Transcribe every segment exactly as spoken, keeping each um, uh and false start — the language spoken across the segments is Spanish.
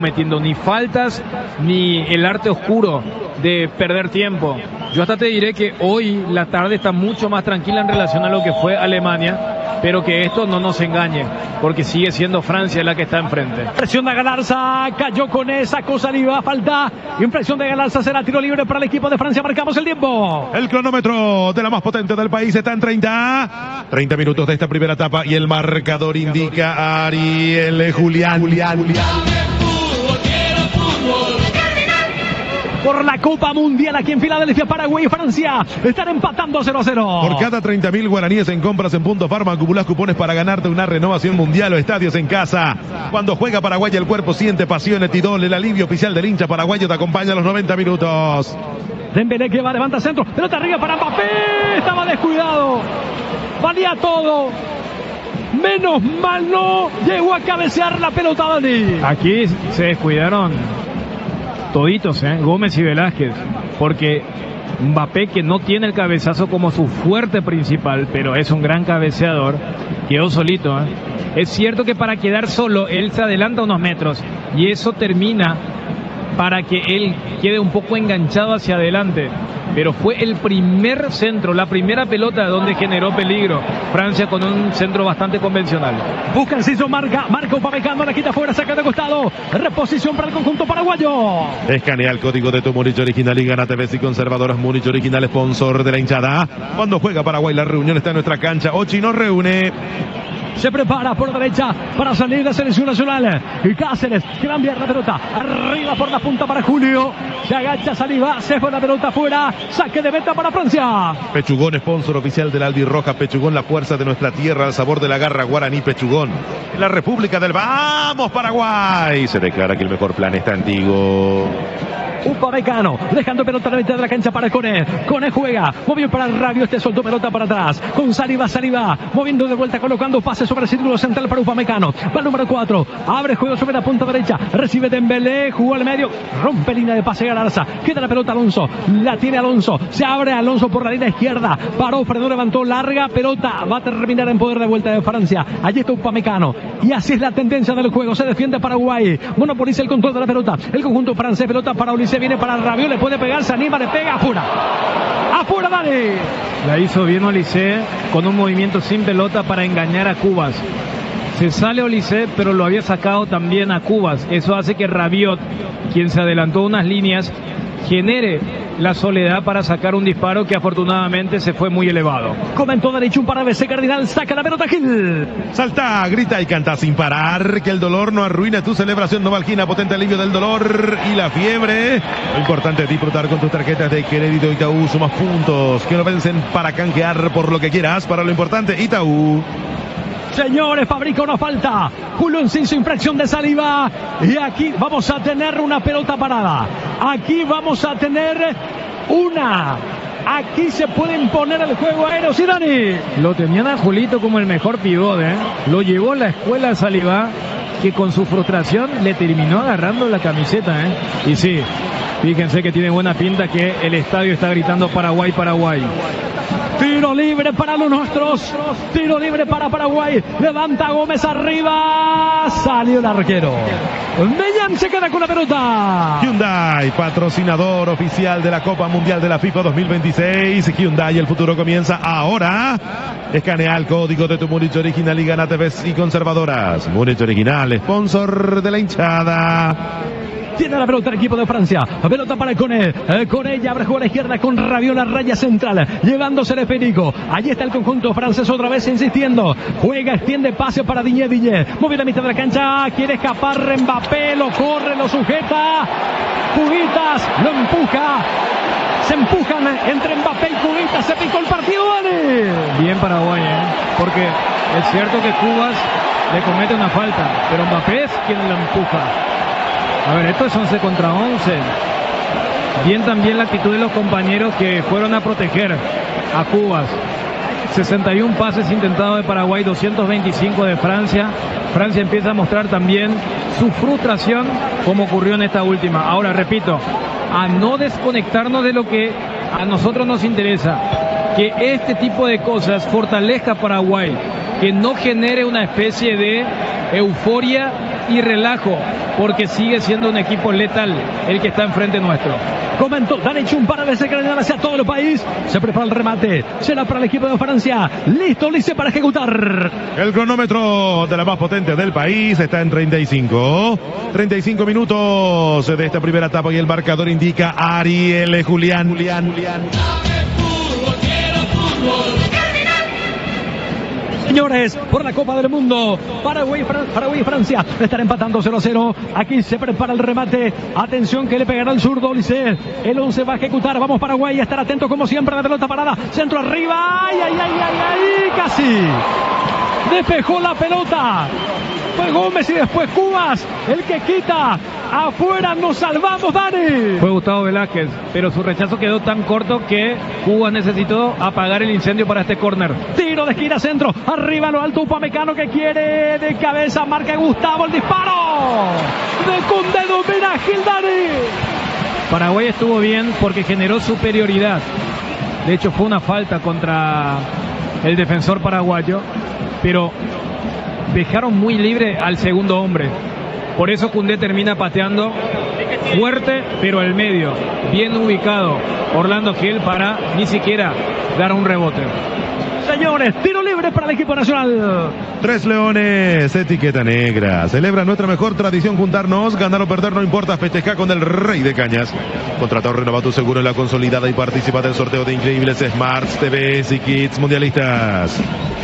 metiendo ni faltas ni el arte oscuro de perder tiempo. Yo hasta te diré que hoy la tarde está mucho más tranquila en relación a lo que fue Alemania, pero que esto no nos engañe, porque sigue siendo Francia la que está enfrente. Presión de Galarza, cayó con esa cosa, le va falta. Impresión de Galarza, será tiro libre para el equipo de Francia. Marcamos el tiempo. El cronómetro de la más potente del país está en treinta. treinta minutos de esta primera etapa y el marcador indica a Ariel Julián. Julián, Julián. Por la Copa Mundial aquí en Filadelfia, Paraguay y Francia están empatando cero a cero. Por cada treinta mil guaraníes en compras en Punto Farma acumulás cupones para ganarte una renovación mundial o estadios en casa. Cuando juega Paraguay el cuerpo siente pasión, Etidol, el alivio oficial del hincha paraguayo, te acompaña a los noventa minutos. Dembélé que va, levanta centro, pelota arriba para Mbappé, estaba descuidado, valía todo. Menos mal no llegó a cabecear la pelota, Dani. Aquí se descuidaron toditos, ¿eh? Gómez y Velázquez, porque Mbappé, que no tiene el cabezazo como su fuerte principal, pero es un gran cabeceador, quedó solito, ¿eh? Es cierto que para quedar solo él se adelanta unos metros y eso termina para que él quede un poco enganchado hacia adelante, pero fue el primer centro, la primera pelota donde generó peligro Francia con un centro bastante convencional. Busca el Ciso, marca, marca Upamecano, la quita fuera, saca de costado, reposición para el conjunto paraguayo. Escanea el código de tu Múnich original y gana T V y conservadoras Múnich original, sponsor de la hinchada. Cuando juega Paraguay la reunión está en nuestra cancha, Ochi nos reúne. Se prepara por derecha para salir de selección nacional. Y Cáceres que va a enviar la pelota arriba por la punta para Julio. Se agacha Saliba, se fue la pelota fuera. Saque de meta para Francia. Pechugón, sponsor oficial del Albirroja. Pechugón, la fuerza de nuestra tierra, el sabor de la garra guaraní. Pechugón, en la República del ¡Vamos Paraguay! Se declara que el mejor plan está antiguo. Upamecano, dejando pelota a la mitad de la cancha para Cone. Cone juega, movió para Rabiot, este soltó pelota para atrás. Con Saliba, Saliba, moviendo de vuelta, colocando pase sobre el círculo central para Upamecano. Va el número cuatro, abre juego sobre la punta derecha, recibe Dembélé, jugó al medio, rompe línea de pase Galarza. Queda la pelota Alonso, la tiene Alonso, se abre Alonso por la línea izquierda. Paró, frenó, levantó, larga pelota, va a terminar en poder de vuelta de Francia. Allí está Upamecano, y así es la tendencia del juego, se defiende Paraguay, monopoliza el control de la pelota. El conjunto francés, pelota para Ulises. Se viene para Rabiot, le puede pegar, se anima, le pega, apura. Apura, dale. La hizo bien Olise con un movimiento sin pelota para engañar a Cubas. Se sale Olise, pero lo había sacado también a Cubas. Eso hace que Rabiot, quien se adelantó unas líneas, genere la soledad para sacar un disparo que afortunadamente se fue muy elevado. Comentó derecho un para B C Cardinal, saca la pelota Gil. Salta, grita y canta sin parar, que el dolor no arruine tu celebración. Novalgina, potente alivio del dolor y la fiebre. Lo importante es disfrutar con tus tarjetas de crédito Itaú. Sumas puntos que no vencen para canjear por lo que quieras. Para lo importante, Itaú. Señores, fabrica una falta. Julio Enciso, infracción de Saliba. Y aquí vamos a tener una pelota parada. Aquí vamos a tener una. Aquí se puede imponer el juego aéreo. Sí, Dani. Lo tenían a Julito como el mejor pivot, ¿eh? Lo llevó a la escuela a Saliba, que con su frustración le terminó agarrando la camiseta, ¿eh? Y sí, fíjense que tiene buena pinta que el estadio está gritando Paraguay, Paraguay. Tiro libre para los nuestros. Tiro libre para Paraguay. Levanta Gómez arriba. Salió el arquero. Mellán se queda con la pelota. Hyundai, patrocinador oficial de la Copa Mundial de la FIFA dos mil veintiséis. Hyundai, el futuro comienza ahora. Escanea el código de tu Múnich original y gana T V y conservadoras. Múnich original, sponsor de la hinchada. Tiene la pelota el equipo de Francia. La pelota para Cone. Eh, Cone ya abre juego a la izquierda con Rabiot, la raya central. Llevándose el Federico. Allí está el conjunto francés otra vez insistiendo. Juega, extiende pase para Digne. Digne. Mueve la mitad de la cancha. Quiere escapar Mbappé. Lo corre, lo sujeta. Cubitas lo empuja. Se empujan entre Mbappé y Cubitas. Se picó el partido, ¿vale? Bien Paraguay, ¿eh? Porque es cierto que Cubas le comete una falta, pero Mbappé es quien lo empuja. A ver, esto es once contra once. Bien también la actitud de los compañeros que fueron a proteger a Cubas. sesenta y uno pases intentados de Paraguay, doscientos veinticinco de Francia. Francia empieza a mostrar también su frustración, como ocurrió en esta última. Ahora, repito, a no desconectarnos de lo que a nosotros nos interesa. Que este tipo de cosas fortalezca a Paraguay. Que no genere una especie de euforia y relajo, porque sigue siendo un equipo letal el que está enfrente nuestro. Comentó Dani Chum para desencadenar hacia todo el país. Se prepara el remate. Será para el equipo de Francia. Listo, Ulises, para ejecutar. El cronómetro de la más potente del país está en treinta y cinco. treinta y cinco minutos de esta primera etapa y el marcador indica Ariel Julián. Julián, Julián. Señores, por la Copa del Mundo, Paraguay, Fran Paraguay y Francia están empatando cero a cero. Aquí se prepara el remate. Atención que le pegará el zurdo Ulises. El once va a ejecutar. Vamos Paraguay a estar atento como siempre. La pelota parada. Centro arriba. ¡Ay, ay, ay, ay, ay! Casi. Despejó la pelota. Fue Gómez y después Cubas el que quita. Afuera nos salvamos, Dani. Fue Gustavo Velázquez, pero su rechazo quedó tan corto que Cubas necesitó apagar el incendio para este córner. Tiro de esquina centro. Arriba a lo alto Upamecano que quiere de cabeza. Marca Gustavo el disparo. De con dedo mira Gil, Dani. Paraguay estuvo bien porque generó superioridad. De hecho fue una falta contra el defensor paraguayo, pero dejaron muy libre al segundo hombre. Por eso Koundé termina pateando fuerte, pero al medio, bien ubicado Orlando Gil para ni siquiera dar un rebote. Señores, tiro libre para el equipo nacional. Tres leones, etiqueta negra. Celebra nuestra mejor tradición juntarnos. Ganar o perder no importa. Festeja con el rey de cañas. Contrata o renova tu seguro en la consolidada y participa del sorteo de increíbles Smarts, T Vs y kits mundialistas.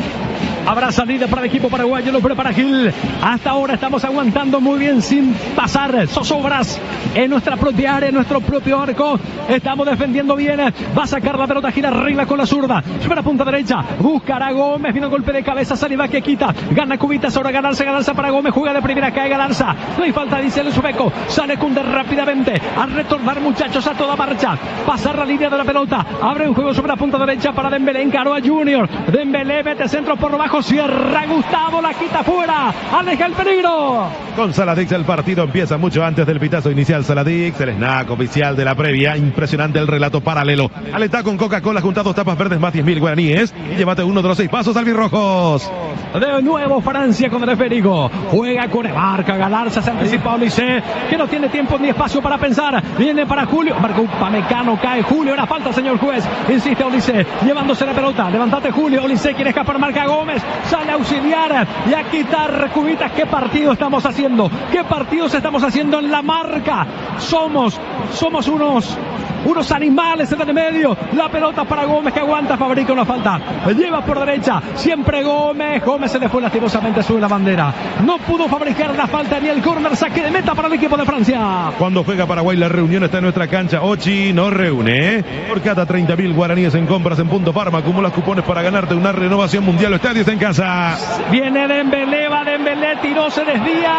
Habrá salida para el equipo paraguayo, lo prepara Gil. Hasta ahora estamos aguantando muy bien sin pasar zozobras en nuestra propia área, en nuestro propio arco. Estamos defendiendo bien. Va a sacar la pelota, gira arriba con la zurda. Sobre punta derecha. Buscará Gómez. Viene un golpe de cabeza. Saliva que quita. Gana Cubitas. Ahora Galarza. Galarza para Gómez. Juega de primera. Cae Galarza. No hay falta, dice el sueco. Sale Koundé rápidamente. A retornar, muchachos, a toda marcha. Pasar la línea de la pelota. Abre un juego sobre la punta derecha para Dembélé. Encaró a Junior. Dembélé mete centro por bajo. Cierra Gustavo, la quita fuera, aleja el peligro. Con Saladix el partido empieza mucho antes del pitazo inicial. Saladix, el snack oficial de la previa. Impresionante el relato paralelo. Aleta con Coca-Cola junta dos tapas verdes más diez mil guaraníes y llévate uno de los seis pasos albirrojos. De nuevo Francia con el esférico. Juega con el marca. Galarza se anticipa a Ulises, que no tiene tiempo ni espacio para pensar. Viene para Julio. Marca Upamecano, cae Julio. Era falta, señor juez. Insiste Ulises, llevándose la pelota. Levantate Julio. Ulises quiere escapar, marca Gómez. Sale a auxiliar y a quitar Cubitas. ¿Qué partido estamos haciendo? ¿Qué partidos estamos haciendo en la marca? Somos, somos unos... unos animales en el medio. La pelota para Gómez que aguanta, fabrica una falta. Lleva por derecha. Siempre Gómez. Gómez se le fue lastimosamente, sube la bandera. No pudo fabricar la falta ni el córner. Saque de meta para el equipo de Francia. Cuando juega Paraguay, la reunión está en nuestra cancha. Ochi nos reúne. Por cada treinta mil guaraníes en compras en Punto Parma, acumulas cupones para ganarte una renovación mundial o estadios en casa. Viene Dembélé, va Dembélé, tiró, se desvía.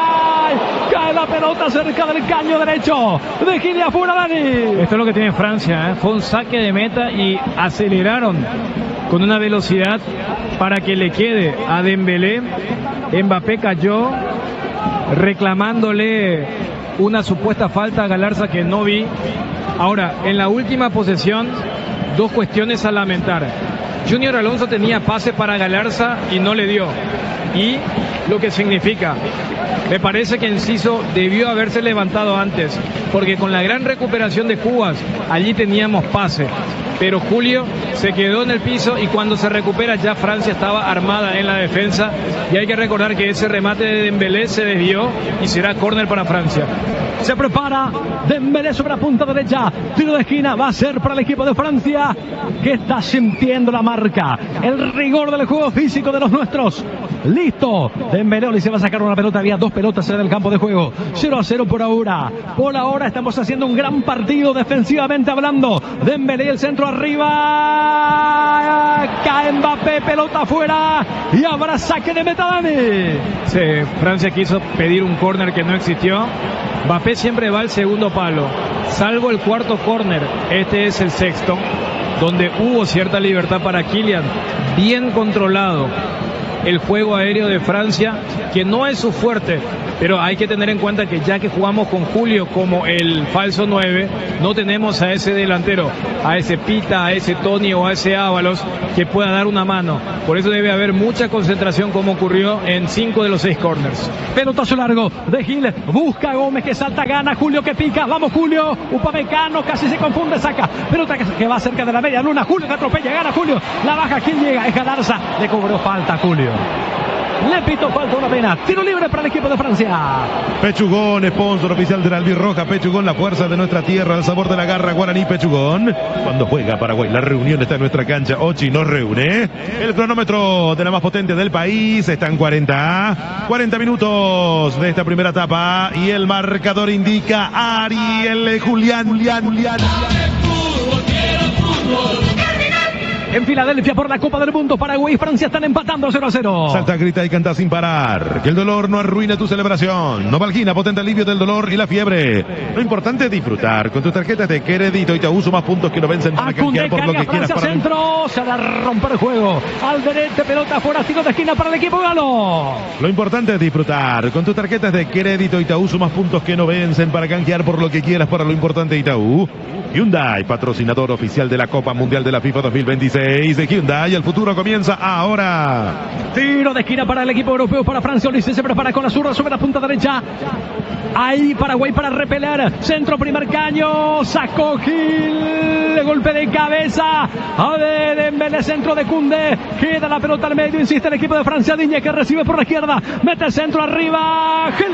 Cae la pelota cerca del caño derecho. De Gil afuera, Dani. Esto es lo que tiene Francia, ¿eh? Fue un saque de meta y aceleraron con una velocidad para que le quede a Dembélé. Mbappé cayó reclamándole una supuesta falta a Galarza que no vi. Ahora, en la última posesión, dos cuestiones a lamentar. Junior Alonso tenía pase para Galarza y no le dio. Y lo que significa, me parece que Enciso debió haberse levantado antes, porque con la gran recuperación de Cubas, allí teníamos pase. Pero Julio se quedó en el piso y cuando se recupera ya Francia estaba armada en la defensa. Y hay que recordar que ese remate de Dembélé se desvió y será córner para Francia. Se prepara Dembélé sobre la punta derecha. Tiro de esquina va a ser para el equipo de Francia, que está sintiendo la marca, el rigor del juego físico de los nuestros. Listo. Dembélé se va a sacar una pelota. Había dos pelotas en el campo de juego. cero a cero por ahora. Por ahora estamos haciendo un gran partido defensivamente hablando. Dembélé el centro arriba. Cae Mbappé, pelota afuera. Y habrá saque de meta, Dani. Sí, Francia quiso pedir un córner que no existió. Mbappé siempre va al segundo palo, salvo el cuarto córner. Este es el sexto, donde hubo cierta libertad para Kylian, bien controlado el juego aéreo de Francia, que no es su fuerte, pero hay que tener en cuenta que ya que jugamos con Julio como el falso nueve, no tenemos a ese delantero, a ese Pita, a ese Tony o a ese Ábalos que pueda dar una mano. Por eso debe haber mucha concentración, como ocurrió en cinco de los seis corners. Pelotazo largo de Gil, busca a Gómez que salta, gana Julio que pica, vamos Julio, Upamecano casi se confunde, saca, pelota que, que va cerca de la media luna, Julio que atropella, gana Julio, la baja, ¿quién llega? Es Galarza, le cobró falta Julio. Le pito falta, una pena. Tiro libre para el equipo de Francia. Pechugón, sponsor oficial de la albirroja. Pechugón, la fuerza de nuestra tierra, el sabor de la garra guaraní. Pechugón. Cuando juega Paraguay, la reunión está en nuestra cancha. Ochi nos reúne. El cronómetro de la más potente del país está en cuarenta. cuarenta minutos de esta primera etapa. Y el marcador indica Ariel Julián. Julián, Julián. En Filadelfia por la Copa del Mundo, Paraguay y Francia están empatando cero a cero. Salta, grita y canta sin parar. Que el dolor no arruine tu celebración. Novalgina, potente alivio del dolor y la fiebre. Lo importante es disfrutar. Con tus tarjetas de crédito y Itaú más puntos que no vencen para canjear por lo que quieras. Para centro, se va a romper el juego. Alderete, pelota fuera, tiro de esquina para el equipo galo. Lo importante es disfrutar. Con tus tarjetas de crédito Itaú más puntos que no vencen para canjear por lo que quieras para lo importante Itaú. Hyundai, patrocinador oficial de la Copa Mundial de la FIFA dos mil veintiséis. De Hyundai, el futuro comienza ahora. Tiro de esquina para el equipo europeo, para Francia. Ulises se prepara con la zurda sobre la punta derecha. Ahí Paraguay para repeler. Centro, primer caño. Sacó Gil. Golpe de cabeza. A ver, Dembélé, centro de Koundé. Queda la pelota al medio. Insiste el equipo de Francia. Digne que recibe por la izquierda. Mete el centro arriba. Gil.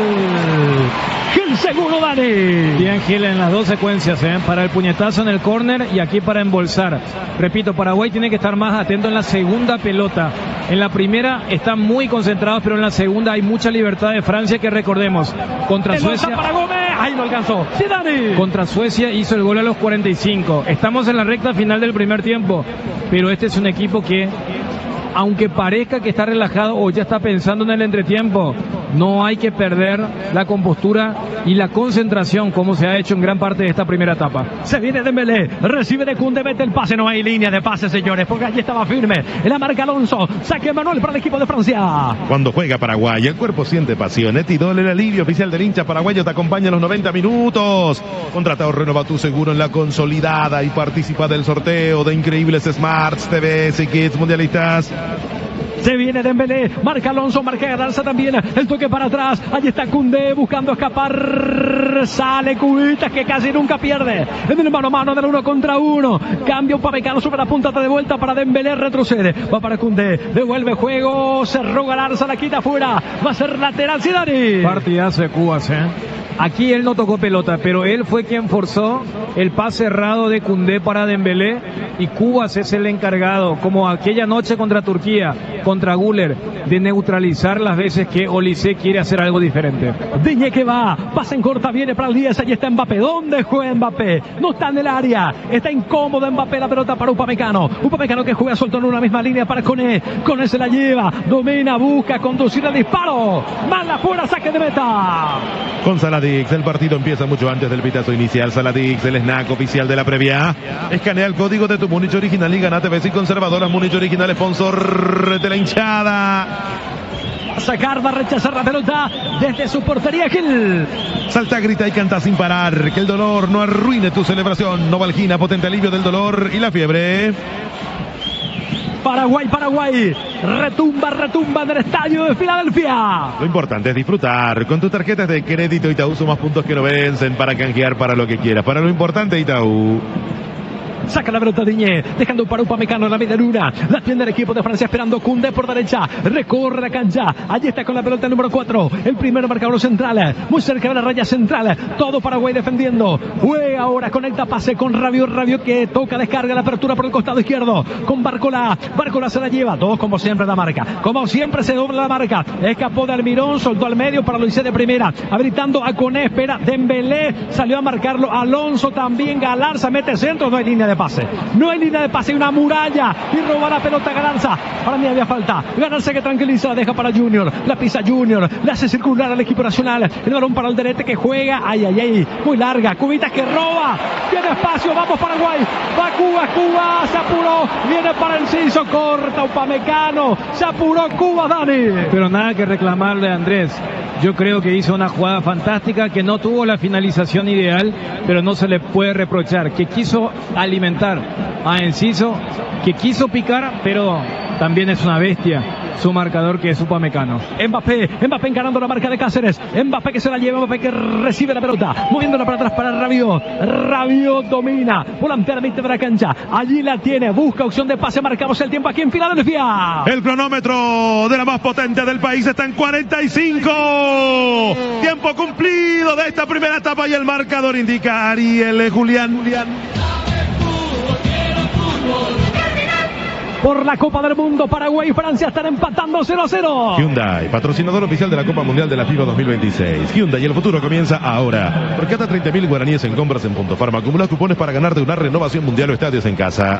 Gil seguro, Dani. Bien Gil en las dos secuencias, ¿eh? Para el puñetazo en el córner y aquí para embolsar. Repito, Paraguay tiene que estar más atento en la segunda pelota. En la primera están muy concentrados, pero en la segunda hay mucha libertad de Francia, que recordemos, contra Suecia. Para Gómez. Ahí no alcanzó. Sí, Dani. Contra Suecia hizo el gol a los cuarenta y cinco. Estamos en la recta final del primer tiempo, pero este es un equipo que, aunque parezca que está relajado o ya está pensando en el entretiempo, no hay que perder la compostura y la concentración como se ha hecho en gran parte de esta primera etapa. Se viene Dembélé, recibe de Koundé, mete el pase, no hay línea de pase, señores, porque allí estaba firme. En la marca Alonso, saque Manuel para el equipo de Francia. Cuando juega Paraguay, el cuerpo siente pasión. Etidol, el alivio oficial del hincha paraguayo, te acompaña en los noventa minutos. Contratado, renova tu seguro en la consolidada y participa del sorteo de increíbles Smarts, T Vs y kits mundialistas. Se viene Dembélé, marca Alonso, marca Galarza también, el toque para atrás, allí está Koundé buscando escapar, sale Cubitas que casi nunca pierde, en el mano a mano del uno contra uno, cambia Upamecano sobre la punta de vuelta para Dembélé, retrocede, va para Koundé, devuelve juego, cerró Galarza, la quita afuera, va a ser lateral, Zidane. Partidazo de Cubas, ¿eh? Aquí él no tocó pelota, pero él fue quien forzó el pase errado de Koundé para Dembélé, y Cubas es el encargado, como aquella noche contra Turquía, contra Güler, de neutralizar las veces que Olise quiere hacer algo diferente. Digne que va, pasa en corta, viene para el diez, allí está Mbappé. ¿Dónde juega Mbappé? No está en el área, está incómodo Mbappé, la pelota para Upamecano. Upamecano que juega suelto en una misma línea para Koné. Koné se la lleva, domina, busca conducir el disparo. Mala fuera, saque de meta. Con Saladix, el partido empieza mucho antes del pitazo inicial. Saladix, el snack oficial de la previa. Escanea el código de tu Múnich original y gana T Vs y conservadoras Múnich original, sponsor de la hinchada. A sacar, va a rechazar la pelota desde su portería Gil. Salta, grita y canta sin parar. Que el dolor no arruine tu celebración. Novalgina, potente alivio del dolor y la fiebre. Paraguay, Paraguay, retumba, retumba en el estadio de Filadelfia. Lo importante es disfrutar. Con tus tarjetas de crédito Itaú sumas puntos que no vencen para canjear para lo que quieras. Para lo importante, Itaú. Saca la pelota Digne, dejando para Upamecano en la media luna. La tiene el equipo de Francia esperando Koundé por derecha. Recorre la cancha. Allí está con la pelota el número cuatro. El primer marcador central. Muy cerca de la raya central. Todo Paraguay defendiendo. Juega ahora, conecta pase con Rabiot. Rabiot que toca, descarga la apertura por el costado izquierdo. Con Barcola. Barcola se la lleva. Todos como siempre la marca. Como siempre se dobla la marca. Escapó de Almirón, soltó al medio para Luis de primera. Habilitando a Koné. Espera Dembélé. Salió a marcarlo Alonso también. Galarza mete centro. No hay línea de de pase. No hay línea de pase, hay una muralla. Y roba la pelota Galarza. Para mí había falta. Galarza que tranquiliza, la deja para Junior. La pisa Junior. Le hace circular al equipo nacional. El balón para Alderete que juega. Ay, ay, ay. Muy larga. Cubitas que roba. Tiene espacio. Vamos Paraguay. Va Cuba. Cuba se apuró. Viene para Enciso. Corta Upamecano. Se apuró Cuba, Dani. Pero nada que reclamarle a Andrés. Yo creo que hizo una jugada fantástica, que no tuvo la finalización ideal, pero no se le puede reprochar. Que quiso alimentar a Enciso, que quiso picar, pero también es una bestia su marcador, que es Upamecano. Mbappé, Mbappé encarando la marca de Cáceres. Mbappé que se la lleva, Mbappé que recibe la pelota, moviéndola para atrás para Rabiot. Rabiot domina, volante a la mitad de la cancha. Allí la tiene, busca opción de pase. Marcamos el tiempo aquí en Filadelfia. El cronómetro de la más potente del país está en cuarenta y cinco. Tiempo cumplido de esta primera etapa y el marcador indica Ariel Julián. Julián. Por la Copa del Mundo, Paraguay y Francia están empatando cero a cero. Hyundai, patrocinador oficial de la Copa Mundial de la FIFA dos mil veintiséis. Hyundai, el futuro comienza ahora. Porque hasta treinta mil guaraníes en compras en Punto Farma. Acumula cupones para ganarte una renovación mundial o estadios en casa.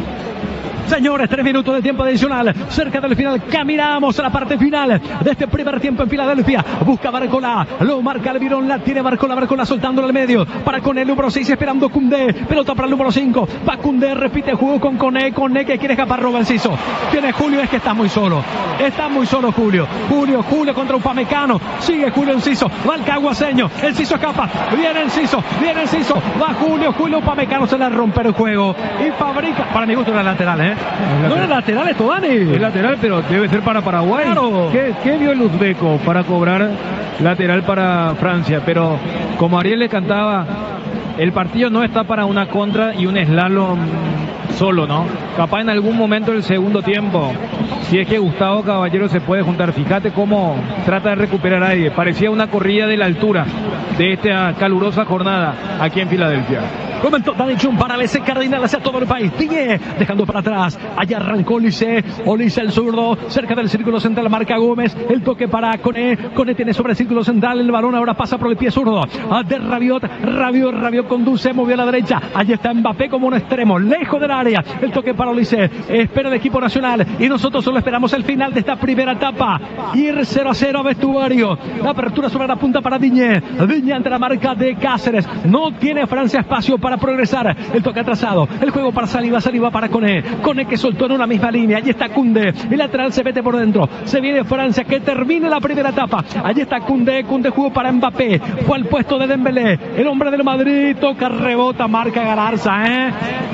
Señores, tres minutos de tiempo adicional. Cerca del final, caminamos a la parte final de este primer tiempo en Filadelfia. Busca Barcola, lo marca Almirón, la tiene Barcola, Barcola soltándolo al medio. Para con el número seis, esperando Koundé. Pelota para el número cinco. Va Koundé, repite juego con Koné. Koné que quiere escapar, roba Enciso. Tiene Julio, es que está muy solo. Está muy solo Julio. Julio, Julio contra Upamecano. Sigue Julio Enciso. Va el caguaseño. Enciso escapa. Viene Enciso. Viene Enciso. Va Julio. Julio Upamecano se le rompe el juego. Y fabrica. Para mi gusto era lateral, ¿eh? No era lateral esto, Dani. Es lateral, pero debe ser para Paraguay. Claro. ¿Qué, qué vio el uzbeco para cobrar lateral para Francia? Pero como Ariel le cantaba, el partido no está para una contra y un slalom solo, ¿no? Capaz en algún momento del segundo tiempo, si es que Gustavo Caballero se puede juntar. Fíjate cómo trata de recuperar aire. Parecía una corrida de la altura de esta calurosa jornada aquí en Filadelfia. Comentó Dani Chun para el S Cardinal hacia todo el país. Tiñe, dejando para atrás. Allá arrancó Olise. Olise el zurdo. Cerca del círculo central marca Gómez. El toque para Koné. Koné tiene sobre el círculo central. El balón ahora pasa por el pie zurdo. De Rabiot. Rabiot, Rabiot conduce. Movió a la derecha. Allí está Mbappé como un extremo. Lejos del área. El toque para Olise. Espera el equipo nacional. Y nosotros solo esperamos el final de esta primera etapa. Ir cero a cero a vestuario. La apertura sobre la punta para Diñé. Diñé ante la marca de Cáceres. No tiene Francia espacio para progresar. El toque atrasado. El juego para Saliba. Saliba para Koné. Koné que soltó en una misma línea. Allí está Koundé. El lateral se mete por dentro. Se viene Francia que termine la primera etapa. Allí está Koundé. Koundé jugó para Mbappé. Fue al puesto de Dembélé. El hombre del Madrid. Toca, rebota, marca Galarza, ¿eh?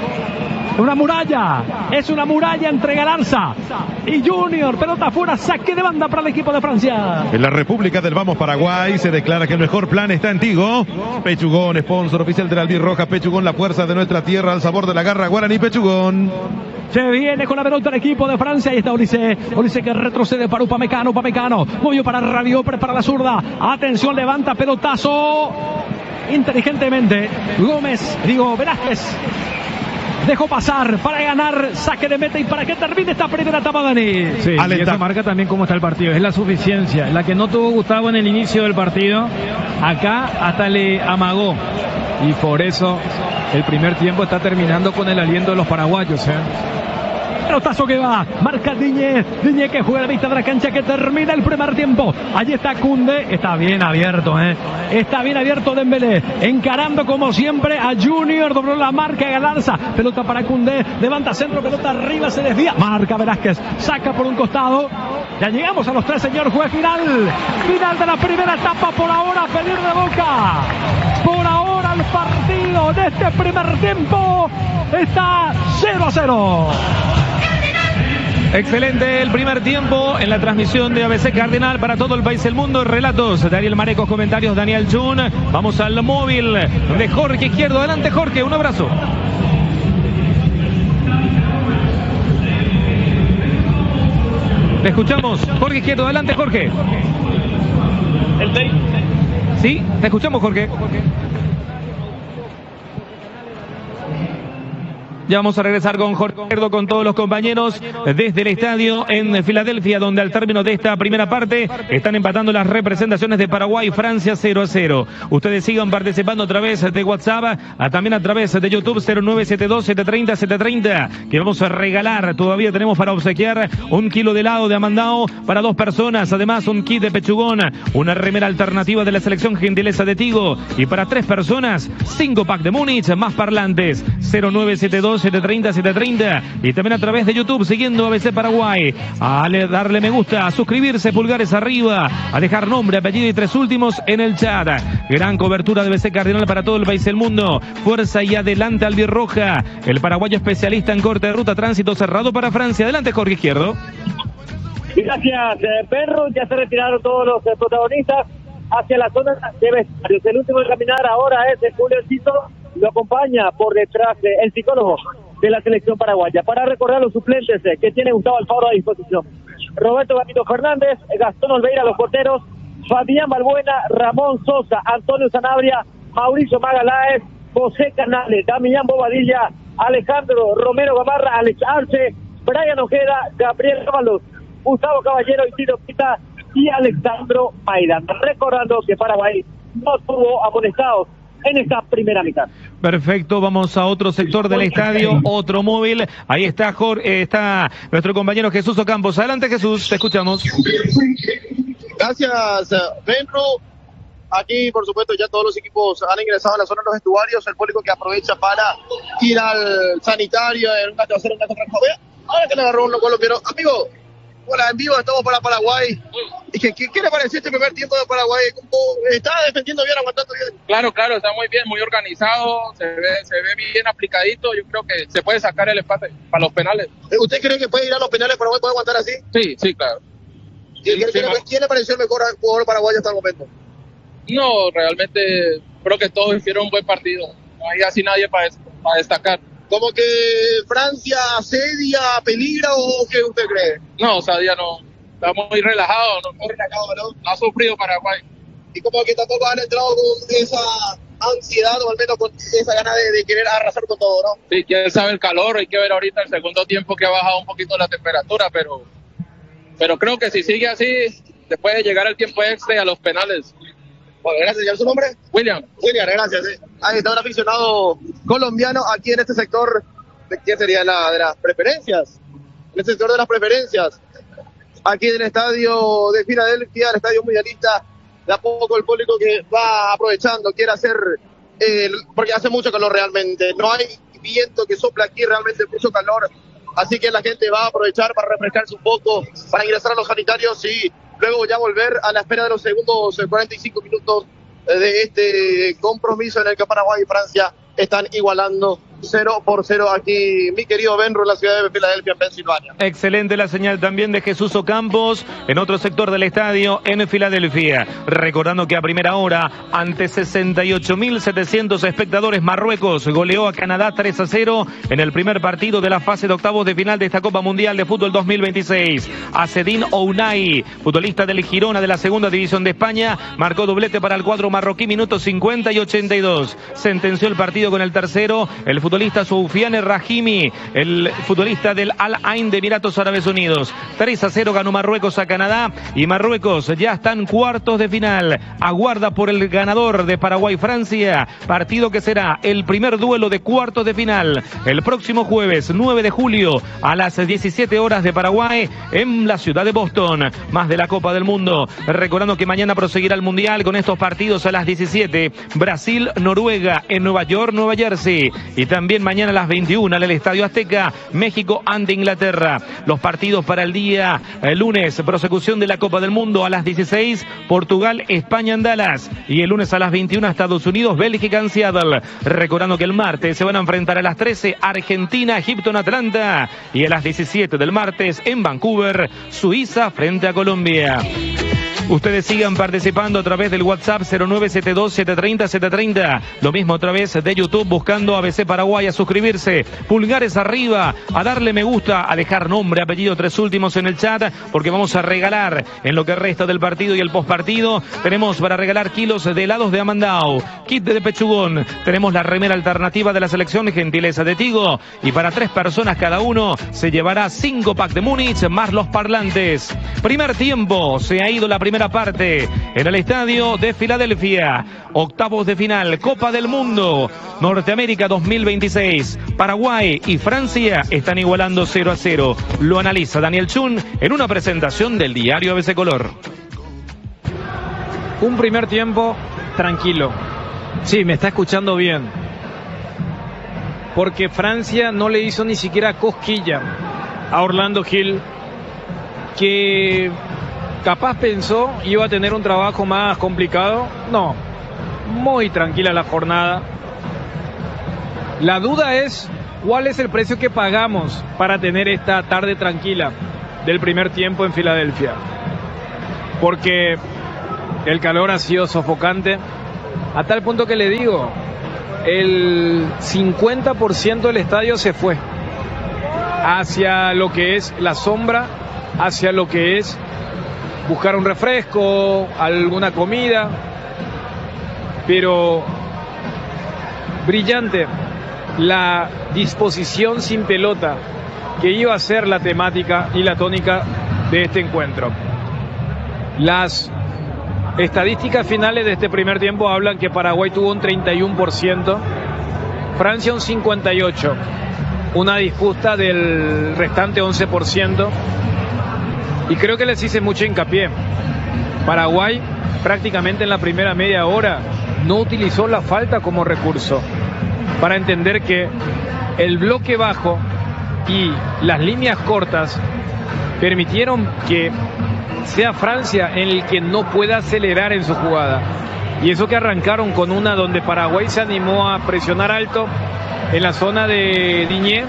Una muralla, es una muralla entre Galarza y Junior. Pelota afuera, saque de banda para el equipo de Francia. En la República del Vamos Paraguay se declara que el mejor plan está en Tigo. Pechugón, sponsor oficial de la Albirroja. Pechugón, la fuerza de nuestra tierra, al sabor de la garra guaraní. Pechugón. Se viene con la pelota el equipo de Francia. Ahí está Olise. Olise que retrocede para Upamecano. Upamecano movió para Rabiot, prepara la zurda. Atención, levanta pelotazo. Inteligentemente, Gómez, digo, Velázquez. Dejó pasar para ganar, saque de meta y para que termine esta primera etapa, Dani. Sí, y eso marca también cómo está el partido. Es la suficiencia, la que no tuvo Gustavo en el inicio del partido. Acá hasta le amagó. Y por eso el primer tiempo está terminando con el aliento de los paraguayos, ¿eh? Pelotazo que va, marca Diñé, Diñé que juega a la vista de la cancha, que termina el primer tiempo. Allí está Koundé, está bien abierto, eh. Está bien abierto Dembélé, encarando como siempre a Junior, dobló la marca Galarza, pelota para Koundé, levanta centro, pelota arriba, se desvía, marca Velázquez, saca por un costado. Ya llegamos a los tres, señor juez, final, final de la primera etapa, por ahora pedir de boca. Por ahora el partido de este primer tiempo está cero a cero. Excelente el primer tiempo en la transmisión de A B C Cardinal para todo el país y el mundo. Relatos de Ariel Marecos, comentarios Daniel Chun. Vamos al móvil de Jorge Izquierdo. Adelante, Jorge, un abrazo. Te escuchamos, Jorge Izquierdo. Adelante, Jorge. ¿El seis? Sí, te escuchamos, Jorge. Ya vamos a regresar con Jorge Izquierdo, con todos los compañeros desde el estadio en Filadelfia, donde al término de esta primera parte están empatando las representaciones de Paraguay y Francia cero a cero. Ustedes sigan participando a través de WhatsApp, a, también a través de YouTube cero nueve siete dos, siete tres cero, siete tres cero, que vamos a regalar. Todavía tenemos para obsequiar un kilo de helado de Amandao para dos personas, además un kit de pechugón, una remera alternativa de la selección Gentileza de Tigo, y para tres personas, cinco pack de Múnich más parlantes. Cero nueve siete dos, siete tres cero, siete tres cero, y también a través de YouTube siguiendo A B C Paraguay, a darle me gusta, a suscribirse, pulgares arriba, a dejar nombre, apellido y tres últimos en el chat. Gran cobertura de A B C Cardinal para todo el país y el mundo. Fuerza y adelante albirroja, el paraguayo especialista en corte de ruta, tránsito cerrado para Francia. Adelante, Jorge Izquierdo. Gracias, eh, Perro. Ya se retiraron todos los eh, protagonistas hacia la zona de vestuarios. El último en caminar ahora es el Julio Enciso. Lo acompaña por detrás eh, el psicólogo de la selección paraguaya. Para recordar los suplentes eh, que tiene Gustavo Alfaro a disposición: Roberto Gatito Fernández, Gastón Olveira, los porteros, Fabián Balbuena, Ramón Sosa, Antonio Sanabria, Mauricio Magaláes, José Canales, Damián Bobadilla, Alejandro Romero Gamarra, Alex Arce, Brian Ojeda, Gabriel Ábalos, Gustavo Caballero y Tito Pita y Alexandro Maidán. Recordando que Paraguay no tuvo amonestados en esta primera mitad. Perfecto, vamos a otro sector del estadio, otro móvil. Ahí está Jorge, eh, está nuestro compañero Jesús Ocampos. Adelante, Jesús, te escuchamos. Gracias, Benro. Aquí, por supuesto, ya todos los equipos han ingresado a la zona de los vestuarios. El público que aprovecha para ir al sanitario en un gato hacer un gato transcovea. Ahora que le agarró un colombiano. Amigo, hola, en vivo estamos para Paraguay. ¿Y qué, qué, qué le pareció este primer tiempo de Paraguay? ¿Está defendiendo bien, aguantando bien? Claro, claro, está muy bien, muy organizado, se ve, se ve bien aplicadito. Yo creo que se puede sacar el empate para los penales. ¿Usted cree que puede ir a los penales Paraguay, puede aguantar así? Sí, sí, claro. ¿Quién, sí, quién, sí, ¿Quién le pareció el mejor jugador paraguayo hasta el momento? No, realmente creo que todos hicieron un buen partido. No hay así nadie para, para destacar. ¿Como que Francia asedia, peligra o qué usted cree? No, Sadia no. Está muy relajado, ¿no? Muy relajado, ¿no? No ha sufrido Paraguay. Y como que tampoco han entrado con esa ansiedad o al menos con esa gana de, de querer arrasar con todo, ¿no? Sí, quién sabe el calor. Hay que ver ahorita el segundo tiempo que ha bajado un poquito la temperatura, pero, pero creo que si sigue así, después de llegar el tiempo extra y a los penales. Bueno, gracias. ¿Y su nombre? William. William, gracias. Sí. Ahí está un aficionado colombiano aquí en este sector. ¿De qué sería la de las preferencias? En este sector de las preferencias. Aquí en el estadio de Filadelfia, el estadio mundialista. De a poco el público que va aprovechando, quiere hacer, eh, porque hace mucho calor realmente. No hay viento que sopla aquí, realmente mucho calor. Así que la gente va a aprovechar para refrescarse un poco, para ingresar a los sanitarios y luego ya volver a la espera de los segundos cuarenta y cinco minutos de este compromiso en el que Paraguay y Francia están igualando cero por cero aquí, mi querido Benro, en la ciudad de Filadelfia, en Pensilvania. Excelente la señal también de Jesús Ocampos en otro sector del estadio en Filadelfia. Recordando que a primera hora, ante sesenta y ocho mil setecientos espectadores, Marruecos goleó a Canadá tres a cero en el primer partido de la fase de octavos de final de esta Copa Mundial de Fútbol dos mil veintiséis. Acedín Ounahi, futbolista del Girona de la Segunda División de España, marcó doblete para el cuadro marroquí, minutos cincuenta y ochenta y dos. Sentenció el partido con el tercero el futbolista Soufiane Rahimi, el futbolista del Al Ain de Emiratos Árabes Unidos. tres a cero ganó Marruecos a Canadá y Marruecos ya están cuartos de final. Aguarda por el ganador de Paraguay-Francia, partido que será el primer duelo de cuartos de final el próximo jueves nueve de julio a las diecisiete horas de Paraguay en la ciudad de Boston. Más de la Copa del Mundo. Recordando que mañana proseguirá el Mundial con estos partidos a las diecisiete. Brasil-Noruega en Nueva York, Nueva Jersey. Y también mañana a las veintiuna en el Estadio Azteca, México ante Inglaterra. Los partidos para el día el lunes, prosecución de la Copa del Mundo a las dieciséis, Portugal, España en Dallas. Y el lunes a las veintiuna, Estados Unidos, Bélgica en Seattle. Recordando que el martes se van a enfrentar a las trece, Argentina, Egipto en Atlanta. Y a las diecisiete del martes en Vancouver, Suiza frente a Colombia. Ustedes sigan participando a través del WhatsApp cero nueve siete dos siete tres cero siete tres cero. Lo mismo a través de YouTube buscando A B C Paraguay, a suscribirse, pulgares arriba, a darle me gusta, a dejar nombre, apellido, tres últimos en el chat, porque vamos a regalar en lo que resta del partido y el postpartido. Tenemos para regalar kilos de helados de Amandao, kit de pechugón, tenemos la remera alternativa de la selección, gentileza de Tigo, y para tres personas cada uno se llevará cinco packs de Múnich más los parlantes. Primer tiempo, se ha ido la primera parte en el estadio de Filadelfia. Octavos de final, Copa del Mundo, Norteamérica dos mil veintiséis. Paraguay y Francia están igualando cero a cero. Lo analiza Daniel Chun en una presentación del diario A B C Color. Un primer tiempo tranquilo. Sí, me está escuchando bien. Porque Francia no le hizo ni siquiera cosquilla a Orlando Gil, que capaz pensó iba a tener un trabajo más complicado. No, muy tranquila la jornada. La duda es cuál es el precio que pagamos para tener esta tarde tranquila del primer tiempo en Filadelfia. Porque el calor ha sido sofocante, a tal punto que le digo, el cincuenta por ciento del estadio se fue hacia lo que es la sombra, hacia lo que es buscar un refresco, alguna comida, pero brillante la disposición sin pelota que iba a ser la temática y la tónica de este encuentro. Las estadísticas finales de este primer tiempo hablan que Paraguay tuvo un treinta y uno por ciento, Francia un cincuenta y ocho por ciento, una disputa del restante once por ciento, y creo que les hice mucho hincapié. Paraguay prácticamente en la primera media hora no utilizó la falta como recurso, para entender que el bloque bajo y las líneas cortas permitieron que sea Francia en el que no pueda acelerar en su jugada. Y eso que arrancaron con una donde Paraguay se animó a presionar alto en la zona de Diñé,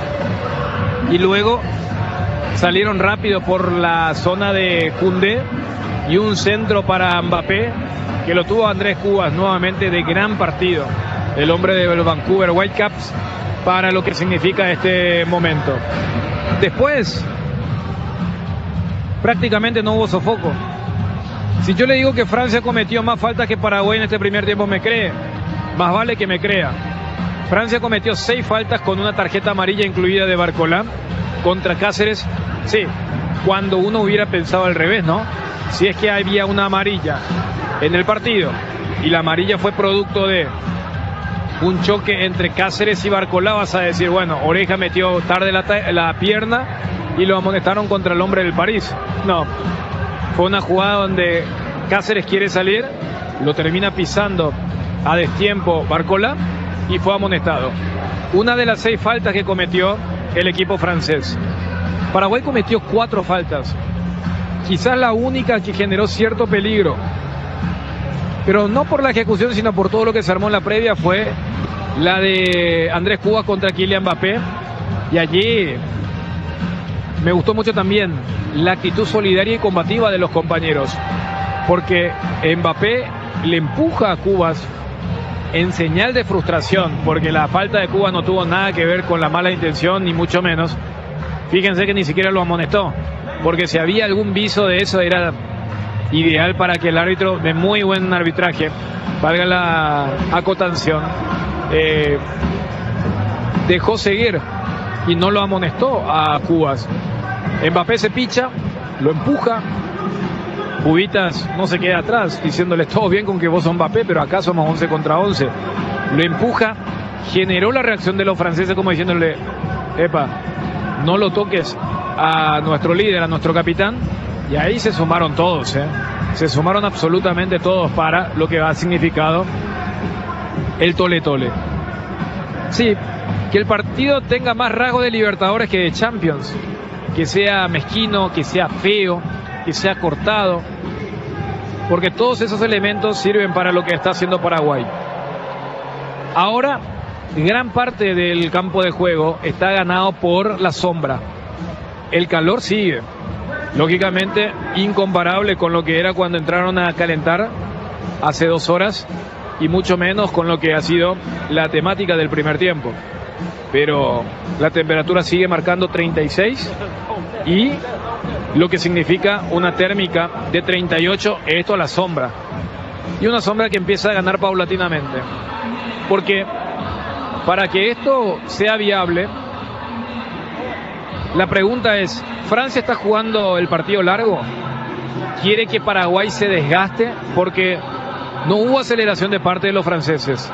y luego salieron rápido por la zona de Koundé, y un centro para Mbappé que lo tuvo Andrés Cubas nuevamente, de gran partido el hombre de Vancouver Whitecaps para lo que significa este momento. Después prácticamente no hubo sofoco. Si yo le digo que Francia cometió más faltas que Paraguay en este primer tiempo, ¿me cree? Más vale que me crea. Francia cometió seis faltas con una tarjeta amarilla incluida de Barcolá contra Cáceres. Sí, cuando uno hubiera pensado al revés, ¿no? Si es que había una amarilla en el partido y la amarilla fue producto de un choque entre Cáceres y Barcolá, vas a decir, bueno, Oreja metió tarde la, la pierna y lo amonestaron contra el hombre del París. No, fue una jugada donde Cáceres quiere salir, lo termina pisando a destiempo Barcolá y fue amonestado. Una de las seis faltas que cometió el equipo francés. Paraguay cometió cuatro faltas, quizás la única que generó cierto peligro, pero no por la ejecución, sino por todo lo que se armó en la previa, fue la de Andrés Cubas contra Kylian Mbappé. Y allí me gustó mucho también la actitud solidaria y combativa de los compañeros, porque Mbappé le empuja a Cubas en señal de frustración, porque la falta de Cubas no tuvo nada que ver con la mala intención, ni mucho menos. Fíjense que ni siquiera lo amonestó, porque si había algún viso de eso era ideal para que el árbitro, de muy buen arbitraje, valga la acotación, eh, dejó seguir y no lo amonestó a Cubas. Mbappé se picha, lo empuja, Cubitas no se queda atrás diciéndole todo bien con que vos sos Mbappé, pero acá somos once contra once. Lo empuja, generó la reacción de los franceses como diciéndole, epa, no lo toques a nuestro líder, a nuestro capitán. Y ahí se sumaron todos, ¿eh? Se sumaron absolutamente todos para lo que ha significado el tole-tole. Sí, que el partido tenga más rasgo de Libertadores que de Champions, que sea mezquino, que sea feo, que sea cortado, porque todos esos elementos sirven para lo que está haciendo Paraguay. Ahora, gran parte del campo de juego está ganado por la sombra. El calor sigue. lógicamente incomparable con lo que era cuando entraron a calentar hace dos horas y mucho menos con lo que ha sido la temática del primer tiempo. Pero la temperatura sigue marcando treinta y seis y lo que significa una térmica de treinta y ocho, esto a la sombra. Y una sombra que empieza a ganar paulatinamente. Porque para que esto sea viable, la pregunta es, ¿Francia está jugando el partido largo? ¿Quiere que Paraguay se desgaste? Porque no hubo aceleración de parte de los franceses.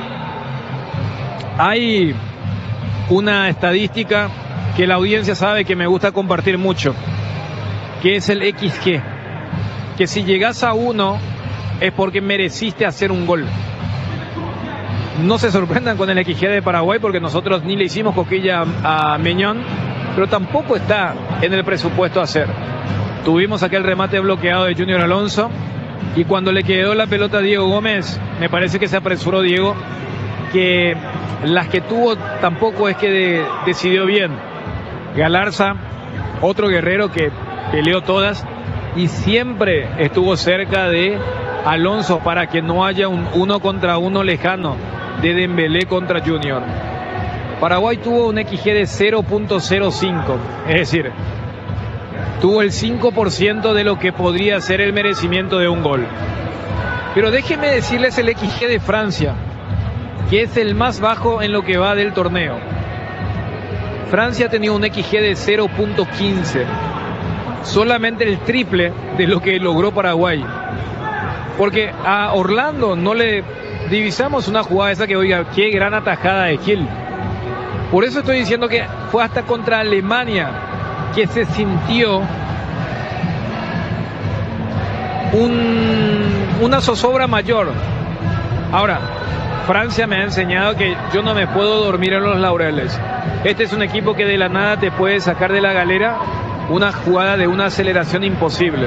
Hay una estadística que la audiencia sabe que me gusta compartir mucho, que es el equis ge, que si llegas a uno es porque mereciste hacer un gol. No se sorprendan con el equis ge de Paraguay, porque nosotros ni le hicimos coquilla a Meñón, pero tampoco está en el presupuesto hacer. Tuvimos aquel remate bloqueado de Junior Alonso, y cuando le quedó la pelota a Diego Gómez, me parece que se apresuró Diego, que las que tuvo tampoco es que de, decidió bien. Galarza, otro guerrero que peleó todas y siempre estuvo cerca de Alonso para que no haya un uno contra uno lejano de Dembélé contra Junior. Paraguay tuvo un equis ge de cero punto cero cinco, es decir, tuvo el cinco por ciento de lo que podría ser el merecimiento de un gol. Pero déjenme decirles el equis ge de Francia, que es el más bajo en lo que va del torneo. Francia ha tenido un equis ge de cero punto quince, solamente el triple de lo que logró Paraguay. Porque a Orlando no le divisamos una jugada esa que, oiga, qué gran atajada de Gil. Por eso estoy diciendo que fue hasta contra Alemania que se sintió un, una zozobra mayor. Ahora, Francia me ha enseñado que yo no me puedo dormir en los laureles. Este es un equipo que de la nada te puede sacar de la galera una jugada de una aceleración imposible.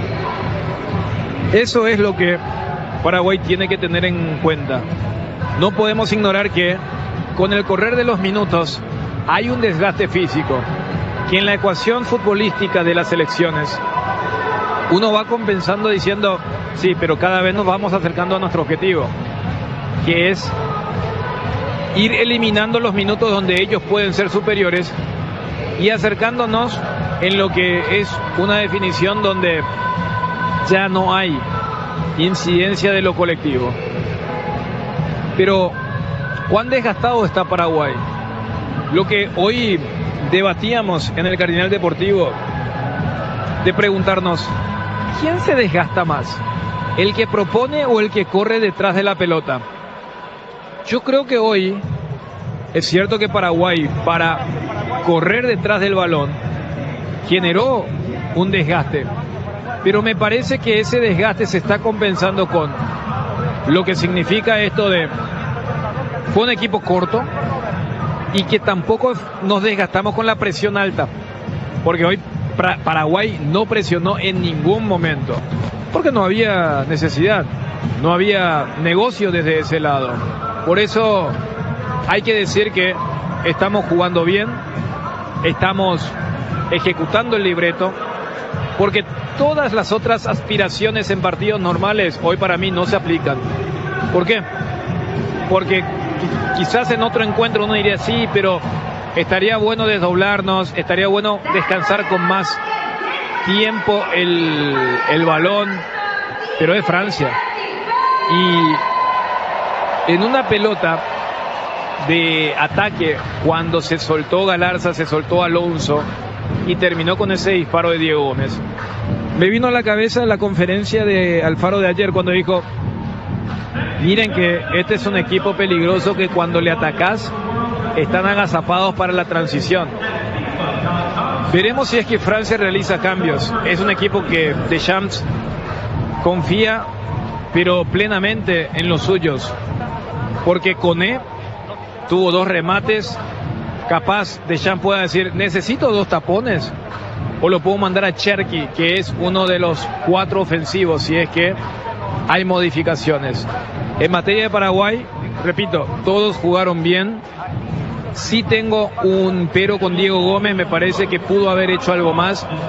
Eso es lo que Paraguay tiene que tener en cuenta. No podemos ignorar que con el correr de los minutos hay un desgaste físico, que en la ecuación futbolística de las selecciones uno va compensando diciendo, sí, pero cada vez nos vamos acercando a nuestro objetivo, que es ir eliminando los minutos donde ellos pueden ser superiores y acercándonos en lo que es una definición donde ya no hay incidencia de lo colectivo. Pero ¿cuán desgastado está Paraguay? Lo que hoy debatíamos en el Cardinal Deportivo, de preguntarnos, ¿quién se desgasta más? ¿El que propone o el que corre detrás de la pelota? Yo creo que hoy es cierto que Paraguay, para correr detrás del balón, generó un desgaste, pero me parece que ese desgaste se está compensando con lo que significa esto de fue un equipo corto y que tampoco nos desgastamos con la presión alta, porque hoy Paraguay no presionó en ningún momento, porque no había necesidad, no había negocio desde ese lado. Por eso hay que decir que estamos jugando bien, estamos ejecutando el libreto, porque todas las otras aspiraciones en partidos normales hoy para mí no se aplican. ¿Por qué? Porque quizás en otro encuentro uno diría sí, pero estaría bueno desdoblarnos, estaría bueno descansar con más tiempo el, el balón, pero es Francia. Y en una pelota de ataque, cuando se soltó Galarza, se soltó Alonso y terminó con ese disparo de Diego Gómez, me vino a la cabeza la conferencia de Alfaro de ayer cuando dijo, miren que este es un equipo peligroso que cuando le atacás están agazapados para la transición. Veremos si es que Francia realiza cambios. Es un equipo que Deschamps confía, pero plenamente en los suyos, porque Koné tuvo dos remates. Capaz Deschamps pueda decir, necesito dos tapones, o lo puedo mandar a Cherki, que es uno de los cuatro ofensivos, si es que hay modificaciones. En materia de Paraguay, repito, todos jugaron bien. Sí tengo un pero con Diego Gómez, me parece que pudo haber hecho algo más.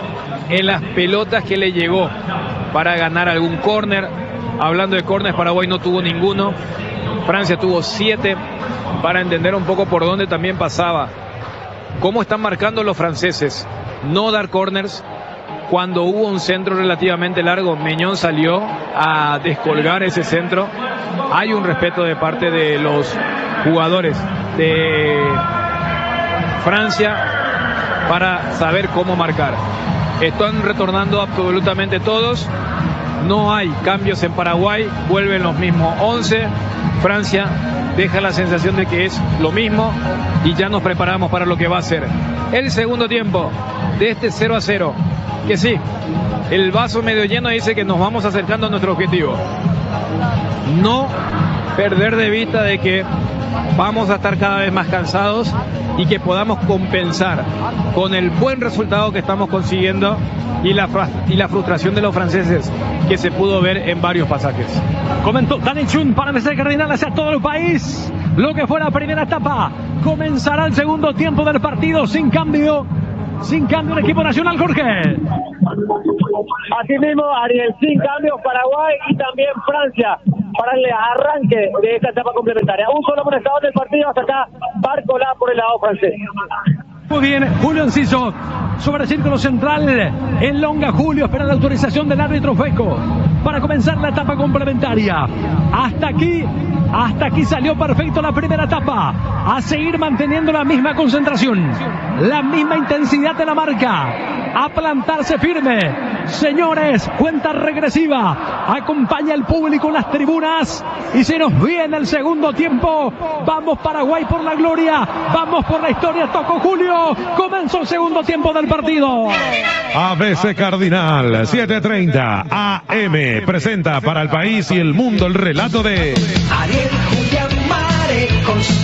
en las pelotas que le llegó para ganar algún córner. Hablando de córneres, Paraguay no tuvo ninguno. Francia tuvo siete, para entender un poco por dónde también pasaba. Cómo están marcando los franceses. No dar córners. Cuando hubo un centro relativamente largo, Meñón salió a descolgar ese centro. Hay un respeto de parte de los jugadores de Francia para saber cómo marcar. Están retornando absolutamente todos. No hay cambios en Paraguay. Vuelven los mismos once. Francia deja la sensación de que es lo mismo y ya nos preparamos para lo que va a ser el segundo tiempo de este cero a cero. Que sí, el vaso medio lleno dice que nos vamos acercando a nuestro objetivo. No perder de vista de que vamos a estar cada vez más cansados y que podamos compensar con el buen resultado que estamos consiguiendo y la, y la frustración de los franceses que se pudo ver en varios pasajes. Comentó Dani Chun para Mestre Cardinal hacia todo el país. Lo que fue la primera etapa. Comenzará el segundo tiempo del partido sin cambio. Sin cambio el equipo nacional, Jorge. Así mismo, Ariel, sin cambios Paraguay y también Francia para el arranque de esta etapa complementaria. Un solo amonestado del partido, hasta acá Barcola por el lado francés. Muy bien, Julio Enciso sobre el círculo central. En Longa, Julio espera la autorización del árbitro Feco para comenzar la etapa complementaria. Hasta aquí, hasta aquí salió perfecto la primera etapa. A seguir manteniendo la misma concentración, la misma intensidad de la marca, a plantarse firme. Señores, cuenta regresiva. Acompaña el público en las tribunas y se nos viene el segundo tiempo. Vamos Paraguay por la gloria, vamos por la historia. Tocó Julio, comenzó el segundo tiempo del partido. A B C Cardinal, siete treinta A M, presenta para el país y el mundo el relato de Ariel Julián Marecos.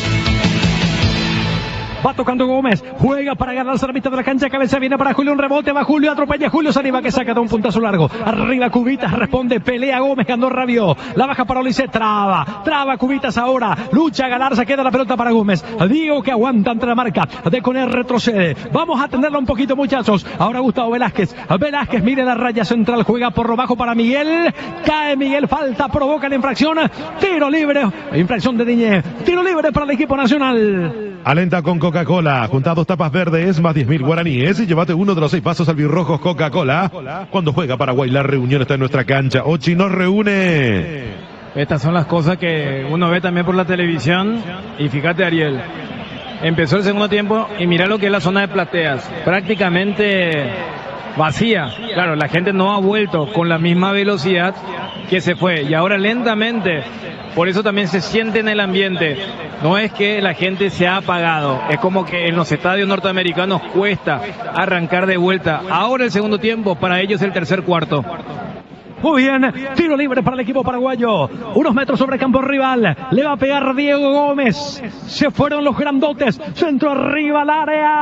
Va tocando Gómez, juega para ganarse la mitad de la cancha, cabeza viene para Julio, un rebote, va Julio, atropella Julio Saliva que saca de un puntazo largo, arriba Cubitas, responde, pelea Gómez, ganó Rabió, la baja para Ulises, traba, traba Cubitas ahora, lucha Galarza, queda la pelota para Gómez, Diego que aguanta ante la marca, de Coner retrocede, vamos a atenderla un poquito muchachos, ahora Gustavo Velázquez, Velázquez mire la raya central, juega por lo bajo para Miguel, cae Miguel, falta, provoca la infracción, tiro libre, infracción de Diñé, tiro libre para el equipo nacional. Alenta con Coca-Cola, junta dos tapas verdes más diez mil guaraníes y llévate uno de los seis pasos albirrojos Coca-Cola. Cuando juega Paraguay, la reunión está en nuestra cancha. Ochi nos reúne. Estas son las cosas que uno ve también por la televisión. Y fíjate, Ariel, empezó el segundo tiempo y mira lo que es la zona de plateas. Prácticamente vacía. Claro, la gente no ha vuelto con la misma velocidad que se fue. Y ahora lentamente, por eso también se siente en el ambiente. No es que la gente se ha apagado, es como que en los estadios norteamericanos cuesta arrancar de vuelta. Ahora el segundo tiempo, para ellos el tercer cuarto. Muy bien, tiro libre para el equipo paraguayo. Unos metros sobre campo rival. Le va a pegar Diego Gómez. Se fueron los grandotes. Centro arriba al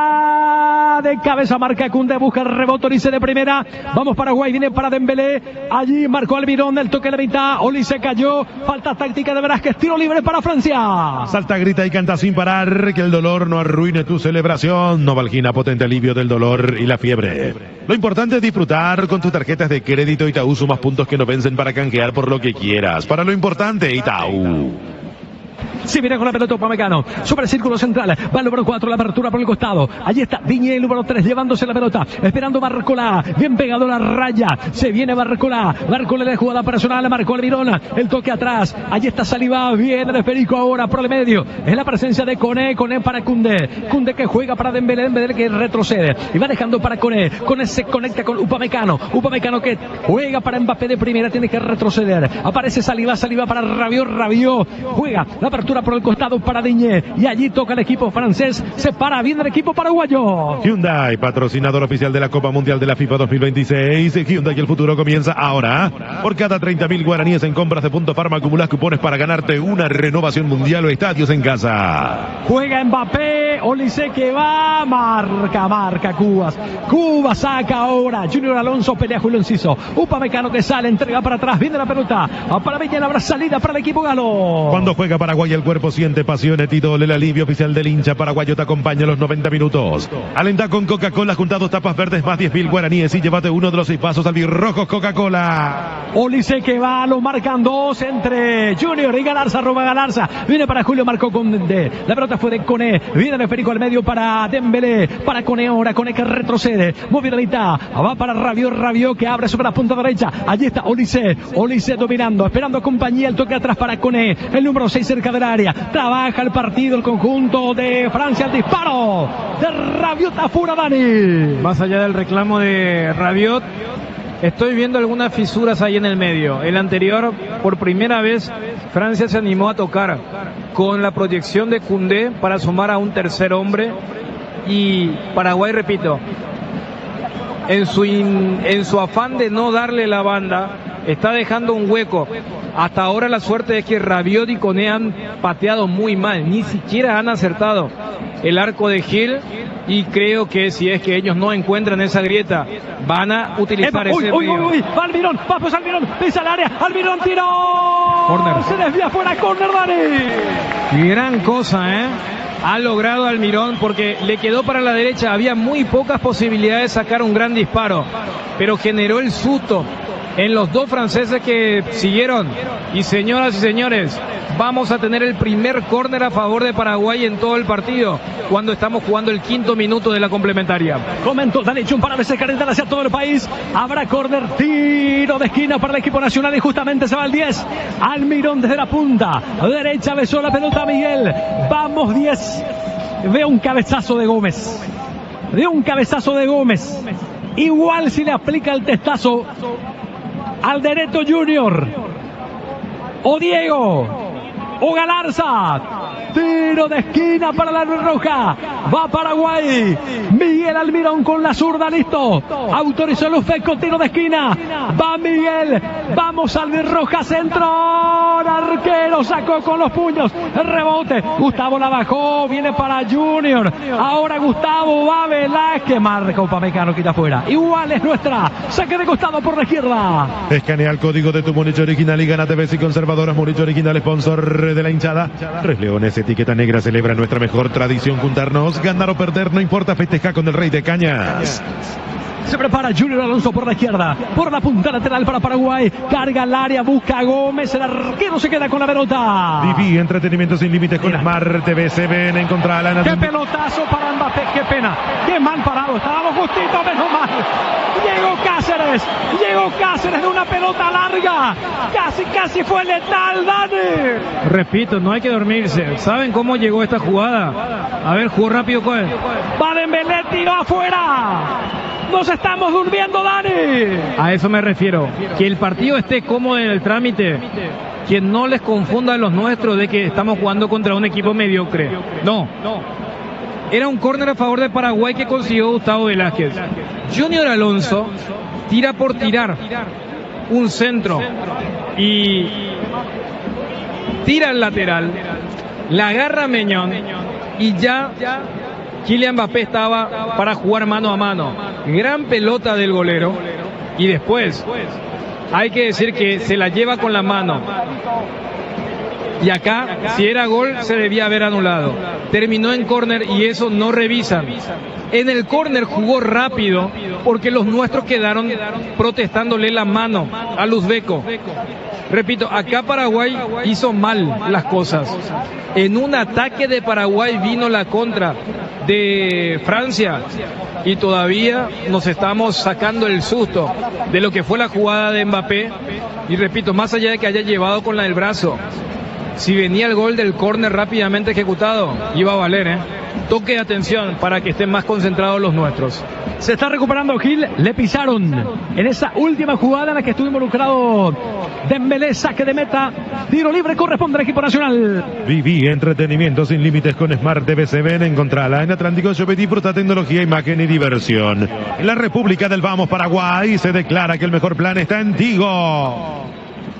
área. De cabeza marca Cunde. Busca el rebote. Olice de primera. Vamos Paraguay. Viene para Dembélé. Allí marcó Almirón. El toque de la mitad. Olice cayó. Falta táctica de Velázquez. Tiro libre para Francia. Salta, grita y canta sin parar. Que el dolor no arruine tu celebración. Novalgina, potente alivio del dolor y la fiebre. Lo importante es disfrutar con tus tarjetas de crédito Itaú. Sumas puntos que no vencen para canjear por lo que quieras. Para lo importante, Itaú. Si viene con la pelota Upamecano, sobre el círculo central, va el número cuatro, la apertura por el costado, allí está Diñé, el número tres, llevándose la pelota, esperando Barcola, bien pegado la raya, se viene Barcola, Barcola de jugada personal, marcó Almirón, el toque atrás, allí está Saliba, viene el esférico ahora por el medio, es la presencia de Coné, Coné para Cundé, Cundé que juega para Dembélé, Dembélé que retrocede, y va dejando para Coné, Coné se conecta con Upamecano, Upamecano que juega para Mbappé de primera, tiene que retroceder, aparece Saliba, Saliba para Rabió, Rabió, juega la apertura por el costado para Diñé y allí toca el equipo francés, se para bien el equipo paraguayo. Hyundai, patrocinador oficial de la Copa Mundial de la FIFA dos mil veintiséis. Hyundai, el futuro comienza ahora. Por cada treinta mil guaraníes en compras de Punto Farma acumulas cupones para ganarte una renovación mundial o estadios en casa. Juega Mbappé, Olise que va, marca, marca Cubas. Cuba saca ahora, Junior Alonso pelea Julio Enciso. Upamecano que sale, entrega para atrás, viene la pelota. Para Villa habrá salida para el equipo galo. Cuando juega Paraguay, el el cuerpo siente pasión, Titol, el alivio oficial del hincha paraguayo te acompaña a los noventa minutos. Alenta con Coca-Cola, junta dos tapas verdes más diez mil guaraníes y llévate uno de los seis pasos albirrojos Coca-Cola. Olise que va, lo marcan dos entre Junior y Galarza, roba Galarza. Viene para Julio, marcó con de. La pelota fue de Cone. Viene el esférico al medio para Dembélé. Para Cone ahora, Cone que retrocede. Movió la mitad. Va para Rabiot, Rabiot que abre sobre la punta derecha. Allí está Olise. Olise dominando, esperando compañía. El toque atrás para Cone. El número seis cerca del área. Trabaja el partido, el conjunto de Francia. El disparo de Rabiot afuera, Dani. Más allá del reclamo de Rabiot, estoy viendo algunas fisuras ahí en el medio. El anterior, por primera vez, Francia se animó a tocar con la proyección de Koundé para sumar a un tercer hombre. Y Paraguay, repito, en su, in, en su afán de no darle la banda, está dejando un hueco. Hasta ahora la suerte es que Rabiot y Koné han pateado muy mal, ni siquiera han acertado el arco de Gil, y creo que si es que ellos no encuentran esa grieta, van a utilizar Epa, uy, ese uy, uy, uy, va Almirón, va pues Almirón, pisa el área, Almirón tiró, Corner. Se desvía fuera, córner, Dani. Gran cosa, ¿eh? Ha logrado Almirón porque le quedó para la derecha, había muy pocas posibilidades de sacar un gran disparo, pero generó el susto en los dos franceses que siguieron. Y señoras y señores, vamos a tener el primer córner a favor de Paraguay en todo el partido, cuando estamos jugando el quinto minuto de la complementaria. Comento, Dani Chun para se calentar hacia todo el país. Habrá córner, tiro de esquina para el equipo nacional y justamente se va el diez. Almirón desde la punta derecha, besó la pelota Miguel. Vamos diez. Veo un cabezazo de Gómez. Veo un cabezazo de Gómez. Igual si le aplica el testazo al derecho Junior o Diego o Galarza. Tiro de esquina para la roja. Va Paraguay. Miguel Almirón con la zurda, listo. Autorizó el Ufeco, tiro de esquina. Va Miguel. Vamos al roja, centro. Arquero sacó con los puños. El rebote. Gustavo la bajó. Viene para Junior. Ahora Gustavo va Velázquez. Marca Upamecano, quita afuera. Igual es nuestra. Saque de costado por la izquierda. Escanea el código de tu Munich Original y gana T Vs y conservadoras. Munich Original, sponsor de la hinchada. Tres Leones, etiqueta negra, celebra nuestra mejor tradición, juntarnos, ganar o perder, no importa, festeja con el Rey de Cañas. Se prepara Junior Alonso por la izquierda, por la punta lateral para Paraguay, carga al área, busca a Gómez, el arquero se queda con la pelota. Viví entretenimiento sin límites con Smart T V, se ven en contra de la... Qué pelotazo para Mbappé, qué pena, qué mal parado, estábamos justito, menos mal. Llegó Cáceres, llegó Cáceres de una pelota larga, casi, casi fue letal, Dani. Repito, no hay que dormirse. ¿Saben cómo llegó esta jugada? A ver, jugó rápido con él. Va Dembélé, tiró afuera. Nos estamos durmiendo, Dani. A eso me refiero. Que el partido esté cómodo en el trámite. Que no les confunda a los nuestros de que estamos jugando contra un equipo mediocre. No. Era un córner a favor de Paraguay que consiguió Gustavo Velázquez. Junior Alonso tira por tirar un centro y tira al lateral. La agarra Meñón y ya Kylian Mbappé estaba para jugar mano a mano. Gran pelota del golero. Y después hay que decir que se la lleva con la mano. Y acá, si era gol, se debía haber anulado. Terminó en córner y eso no revisan. En el córner jugó rápido porque los nuestros quedaron protestándole la mano a Uzbeko. Repito, acá Paraguay hizo mal las cosas. En un ataque de Paraguay vino la contra de Francia y todavía nos estamos sacando el susto de lo que fue la jugada de Mbappé. Y repito, más allá de que haya llevado con la del brazo, si venía el gol del córner rápidamente ejecutado, iba a valer, ¿eh? Toque de atención para que estén más concentrados los nuestros. Se está recuperando Gil, le pisaron en esa última jugada en la que estuvo involucrado Dembélé, saque de meta, tiro libre, corresponde al equipo nacional. Viví entretenimiento sin límites con Smart T V, se ven en Contrala, en Atlántico Shop, disfruta tecnología, imagen y diversión. En la República del Vamos Paraguay se declara que el mejor plan está en Tigo.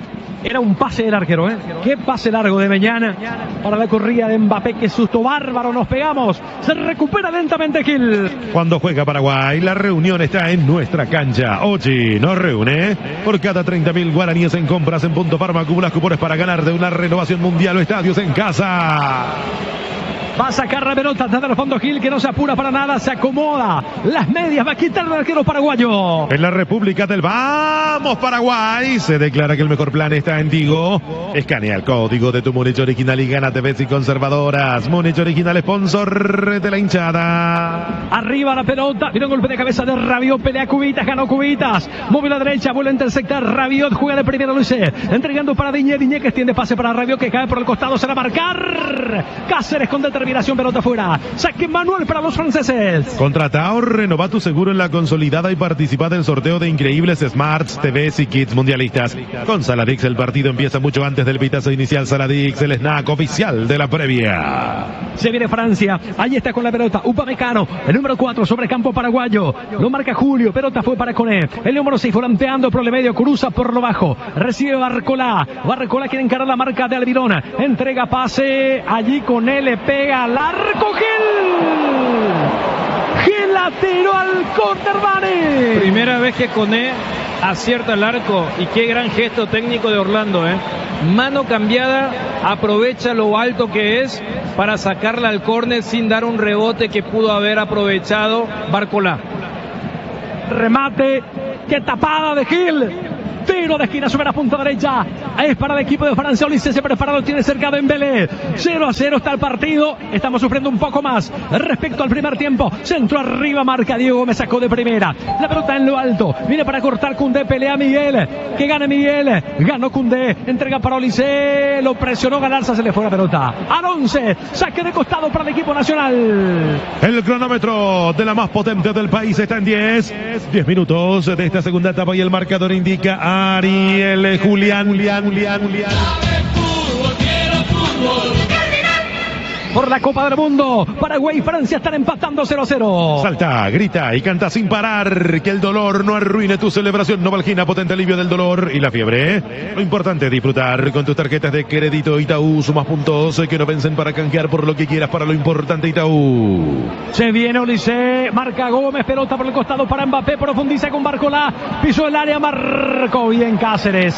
Era un pase del arquero, ¿eh? Qué pase largo de Meñana para la corrida de Mbappé. Qué susto bárbaro nos pegamos. Se recupera lentamente Gil. Cuando juega Paraguay, la reunión está en nuestra cancha. Ochi nos reúne. Por cada treinta mil guaraníes en compras en Punto Farma acumulas cupones para ganar de una renovación mundial o estadios en casa. Va a sacar la pelota desde el fondo Gil, que no se apura para nada, se acomoda. Las medias va a quitar el arquero paraguayo. En la República del Vamos Paraguay se declara que el mejor plan está en Tigo. Escanea el código de tu Múnich original y gana T Vs y conservadoras. Múnich original, sponsor de la hinchada. Arriba la pelota, viene un golpe de cabeza de Rabiot, pelea Cubitas, ganó Cubitas. Mueve a la derecha, vuelve a interceptar Rabiot, juega de primero Luis, entregando para Diñé, Diñé que extiende pase para Rabiot, que cae por el costado, será marcar. Cáceres con determinación. Terminación, pelota fuera. Saque Manuel para los franceses. Contratao, renova tu seguro en la consolidada y participa del sorteo de increíbles Smarts, T Vs y kits mundialistas. Con Saladix el partido empieza mucho antes del pitazo inicial. Saladix, el snack oficial de la previa. Se viene Francia. Ahí está con la pelota. Upamecano, el número cuatro sobre campo paraguayo. Lo marca Julio. Pelota fue para Coné. El número seis volanteando por el medio. Cruza por lo bajo. Recibe Barcola. Barcola quiere encarar la marca de Almirón. Entrega pase. Allí Coné le pega al arco. Gil. Gil la tiró al córner, Vane. Primera vez que Coné acierta el arco. Y qué gran gesto técnico de Orlando, ¿eh? Mano cambiada, aprovecha lo alto que es para sacarla al córner sin dar un rebote que pudo haber aprovechado Barcola. Remate, qué tapada de Gil. Tiro de esquina sobre la punta derecha. Es para el equipo de Francia. Ulises se preparado, tiene cercado en Belé. cero a cero está el partido. Estamos sufriendo un poco más respecto al primer tiempo. Centro arriba, marca Diego, me sacó de primera. La pelota en lo alto. Viene para cortar Koundé, pelea Miguel. Que gane Miguel. Ganó Koundé. Entrega para Ulises. Lo presionó Galarza, se le fue la pelota. Al once. Saque de costado para el equipo nacional. El cronómetro de la más potente del país está en diez. diez minutos de esta segunda etapa y el marcador indica Ariel Julián, Julián, Julián, Julián. Por la Copa del Mundo, Paraguay y Francia están empatando cero a cero. Salta, grita y canta sin parar. Que el dolor no arruine tu celebración. Novalgina, potente alivio del dolor y la fiebre. Lo importante es disfrutar con tus tarjetas de crédito Itaú. Sumas puntos que no vencen para canjear por lo que quieras para lo importante Itaú. Se viene Ulises, marca Gómez, pelota por el costado para Mbappé, profundiza con Barcola. Pisó el área, marcó bien Cáceres.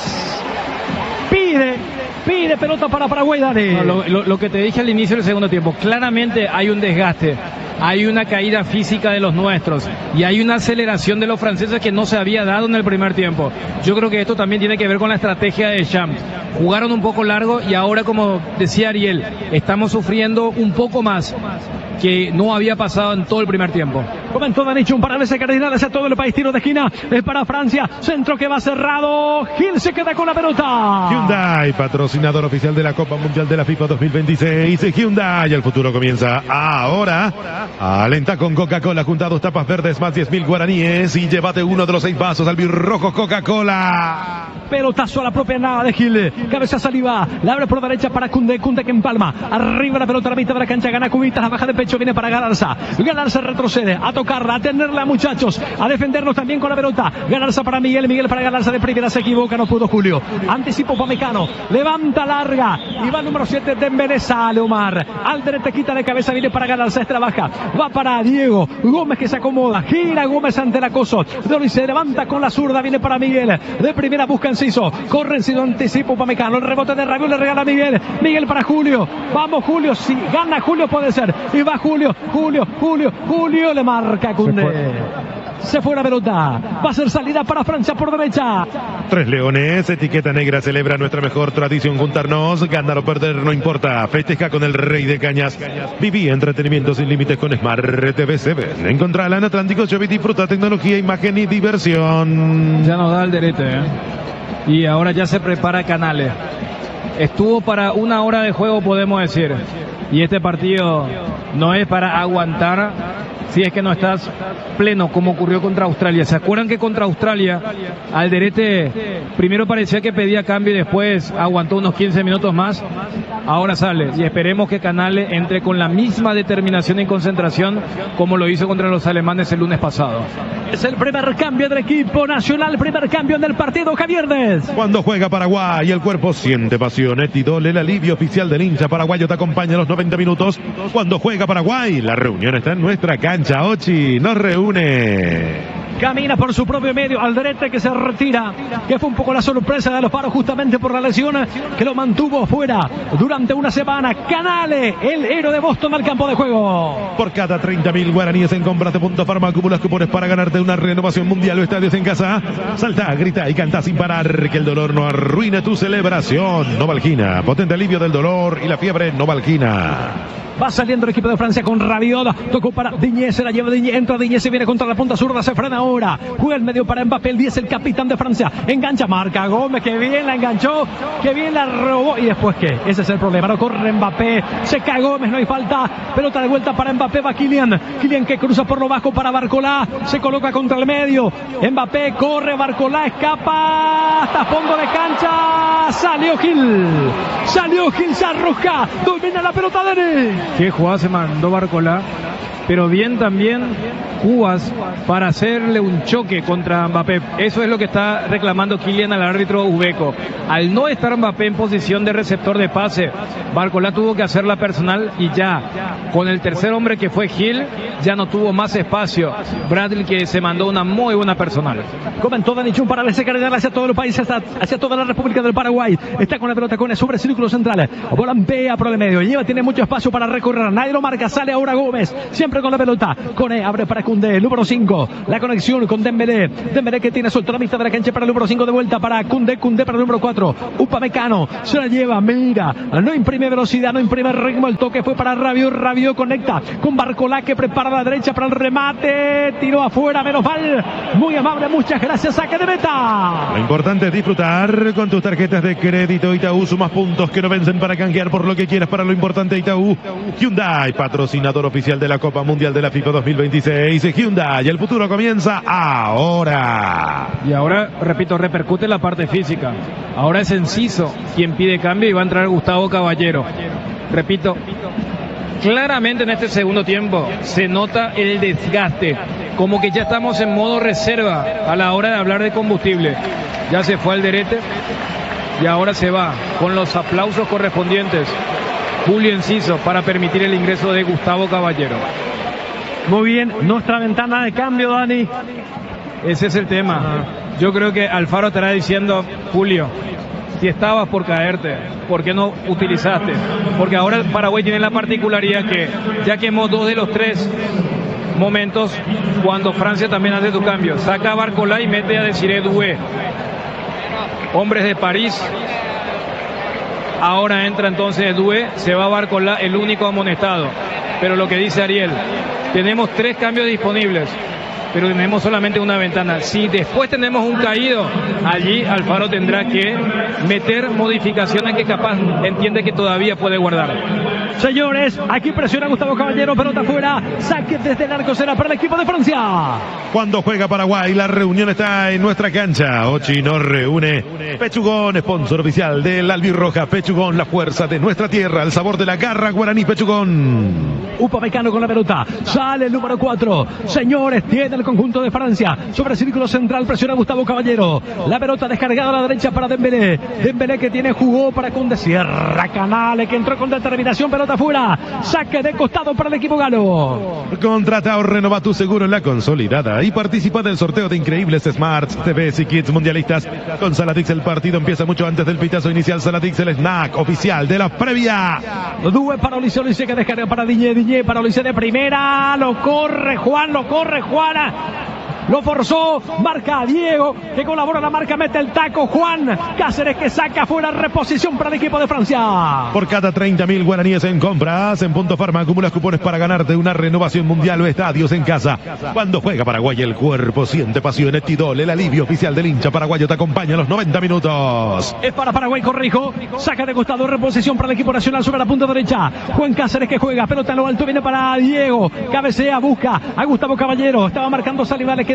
Pide, pide pelota para Paraguay, Dani. No, lo, lo, lo que te dije al inicio del segundo tiempo, claramente hay un desgaste, hay una caída física de los nuestros y hay una aceleración de los franceses que no se había dado en el primer tiempo. Yo creo que esto también tiene que ver con la estrategia de Deschamps. Jugaron un poco largo y ahora, como decía Ariel, estamos sufriendo un poco más que no había pasado en todo el primer tiempo. Comentó Danicho, un par de veces cardinales a todo el país, tiro de esquina, es para Francia, centro que va cerrado, Gil se queda con la pelota. Hyundai, patrocinador oficial de la Copa Mundial de la FIFA dos mil veintiséis. Hyundai, el futuro comienza ahora. Alenta con Coca-Cola, junta dos tapas verdes más diez mil guaraníes y llévate uno de los seis vasos al birrojo Coca-Cola. Pelotazo a la propia nada de Gil, cabeza Saliba, la abre por derecha para Koundé, Koundé que empalma, arriba la pelota a la mitad de la cancha, gana Cubitas, la baja de pecho, viene para Galarza, Galarza retrocede, a tocarla, a tenerla muchachos, a defendernos también con la pelota, Galarza para Miguel, Miguel para Galarza de primera, se equivoca, no pudo Julio, anticipo Upamecano, levanta larga, y va el número siete, Dembélé, sale Omar, Alderete quita de cabeza, viene para Galarza, esta baja, va para Diego, Gómez que se acomoda, gira Gómez ante el acoso, Doli se levanta con la zurda, viene para Miguel, de primera busca Enciso, corre Enciso, anticipo Upamecano, el rebote de Rabiot le regala a Miguel, Miguel para Julio, vamos Julio, si gana Julio puede ser, y va Julio, Julio, Julio, Julio, le marca Koundé. Se fue la pelota, va a ser salida para Francia por derecha. Tres leones, etiqueta negra, celebra nuestra mejor tradición, juntarnos, ganar o perder no importa, festeja con el rey de cañas. Viví entretenimiento sin límites con Smart T V siete. Encontrala en Atlántico, Chevy, disfruta tecnología, imagen y diversión. Ya nos da el derecho, ¿eh? Y ahora ya se prepara Canales. Estuvo para una hora de juego, podemos decir. Y este partido no es para aguantar si es que no estás pleno, como ocurrió contra Australia. ¿Se acuerdan que contra Australia Alderete primero parecía que pedía cambio y después aguantó unos quince minutos más? ahora sale. Y esperemos que Canales entre con la misma determinación y concentración como lo hizo contra los alemanes el lunes pasado. Es el primer cambio del equipo nacional, primer cambio del partido, Javiernes. Cuando juega Paraguay, el cuerpo siente pasión. Etidol, el alivio oficial del hincha paraguayo, te acompaña a los noventa minutos. Cuando juega Paraguay, la reunión está en nuestra cancha. Ochi nos reúne. Camina por su propio medio, Alderete que se retira, que fue un poco la sorpresa de los paros justamente por la lesión que lo mantuvo fuera durante una semana. Canales, el héroe de Boston al campo de juego. Por cada treinta mil guaraníes en compras de Punto Farma acumulas cupones para ganarte una renovación mundial o estadios en casa. Salta, grita y canta sin parar, que el dolor no arruine tu celebración. Novalgina, potente alivio del dolor y la fiebre. Novalgina. Va saliendo el equipo de Francia con Rabiot. Tocó para Diñé, se la lleva Diñé. Entra Diñé, se viene contra la punta zurda, se frena ahora. Juega el medio para Mbappé, el diez, el capitán de Francia. Engancha, marca Gómez, que bien la enganchó, que bien la robó. ¿Y después qué? Ese es el problema. No corre Mbappé, se cae Gómez, no hay falta. Pelota de vuelta para Mbappé, va Kylian. Kylian que cruza por lo bajo para Barcolá. Se coloca contra el medio. Mbappé corre, Barcolá escapa hasta fondo de cancha. Salió Gil. Salió Gil, se arroja. Domina la pelota de Qué jugada se mandó Barcolá, pero bien también Cubas para hacerle un choque contra Mbappé. Eso es lo que está reclamando Kylian al árbitro uzbeco. Al no estar Mbappé en posición de receptor de pase, Barcolá tuvo que hacer la personal y ya, con el tercer hombre que fue Gil, ya no tuvo más espacio. Bradley que se mandó una muy buena personal. Comentó Dani Chun para descargar hacia todo el país, hacia, hacia toda la República del Paraguay. Está con la pelota con el sobre círculo central. Volampea por el medio, lleva, tiene mucho espacio para recorrer. Nadie lo marca, sale ahora Gómez, siempre con la pelota. Cone abre para Koundé, número cinco. La conexión con Dembélé. Dembélé que tiene suelto la mitad de la cancha para el número cinco, de vuelta para Koundé. Koundé para el número cuatro. Upamecano se la lleva, mira. No imprime velocidad, no imprime ritmo. El toque fue para Rabiot. Rabiot conecta con Barcolá que prepara la derecha para el remate. Tiró afuera, menos mal. Muy amable, muchas gracias. Saque de meta. Lo importante es disfrutar con tus tarjetas de crédito Itaú. Sumas puntos que no vencen para canjear por lo que quieras para lo importante. Itaú. Hyundai, patrocinador oficial de la Copa Mundial de la FIFA dos mil veintiséis. Hyundai, el futuro comienza ahora. Y ahora, repito, repercute la parte física. Ahora es Enciso quien pide cambio y va a entrar Gustavo Caballero. Repito, claramente en este segundo tiempo se nota el desgaste, como que ya estamos en modo reserva a la hora de hablar de combustible. Ya se fue Alderete y ahora se va con los aplausos correspondientes Julio Enciso para permitir el ingreso de Gustavo Caballero. Muy bien, nuestra ventana de cambio, Dani. Ese es el tema. Yo creo que Alfaro estará diciendo, Julio, si estabas por caerte, ¿por qué no utilizaste? Porque ahora el Paraguay tiene la particularidad que ya quemó dos de los tres momentos cuando Francia también hace tu cambio. Saca a Barcolá y mete a Desiré Doué. Hombres de París. Ahora entra entonces Doué, se va a Barcolá, el único amonestado. Pero lo que dice Ariel, tenemos tres cambios disponibles, pero tenemos solamente una ventana. Si después tenemos un caído, allí Alfaro tendrá que meter modificaciones que capaz entiende que todavía puede guardar. Señores, aquí presiona Gustavo Caballero, pelota afuera, saque desde el arco, será para el equipo de Francia. Cuando juega Paraguay, la reunión está en nuestra cancha. Ochi nos reúne. Pechugón, sponsor oficial del Albirroja. Pechugón, la fuerza de nuestra tierra, el sabor de la garra guaraní. Pechugón. Upamecano con la pelota, sale el número cuatro. Señores, tiene el conjunto de Francia sobre el círculo central, presiona Gustavo Caballero. La pelota descargada a la derecha para Dembélé. Dembélé que tiene, jugó para Koundé, cierra Canales que entró con determinación, pelota afuera, saque de costado para el equipo galo. Contrata o renova tu seguro en la consolidada y participa del sorteo de increíbles Smarts, T Vs y kits mundialistas. Con Saladix el partido empieza mucho antes del pitazo inicial. Saladix, el snack oficial de la previa. Due para Olise, Olise que descarga para Diñé, Diñé para Olise de primera, lo corre Juan, lo corre Juan. Lo forzó, marca a Diego, que colabora la marca, mete el taco, Juan Cáceres que saca fuera, reposición para el equipo de Francia. Por cada treinta mil guaraníes en compras, en Punto Farma acumulas cupones para ganarte una renovación mundial o estadios en casa. Cuando juega Paraguay, el cuerpo siente pasión. Etidol, el alivio oficial del hincha paraguayo, te acompaña a los noventa minutos. Es para Paraguay, corrijo, saca de costado, reposición para el equipo nacional sobre la punta derecha. Juan Cáceres que juega, pelota en lo alto, viene para Diego, cabecea, busca a Gustavo Caballero, estaba marcando Saliba, le queda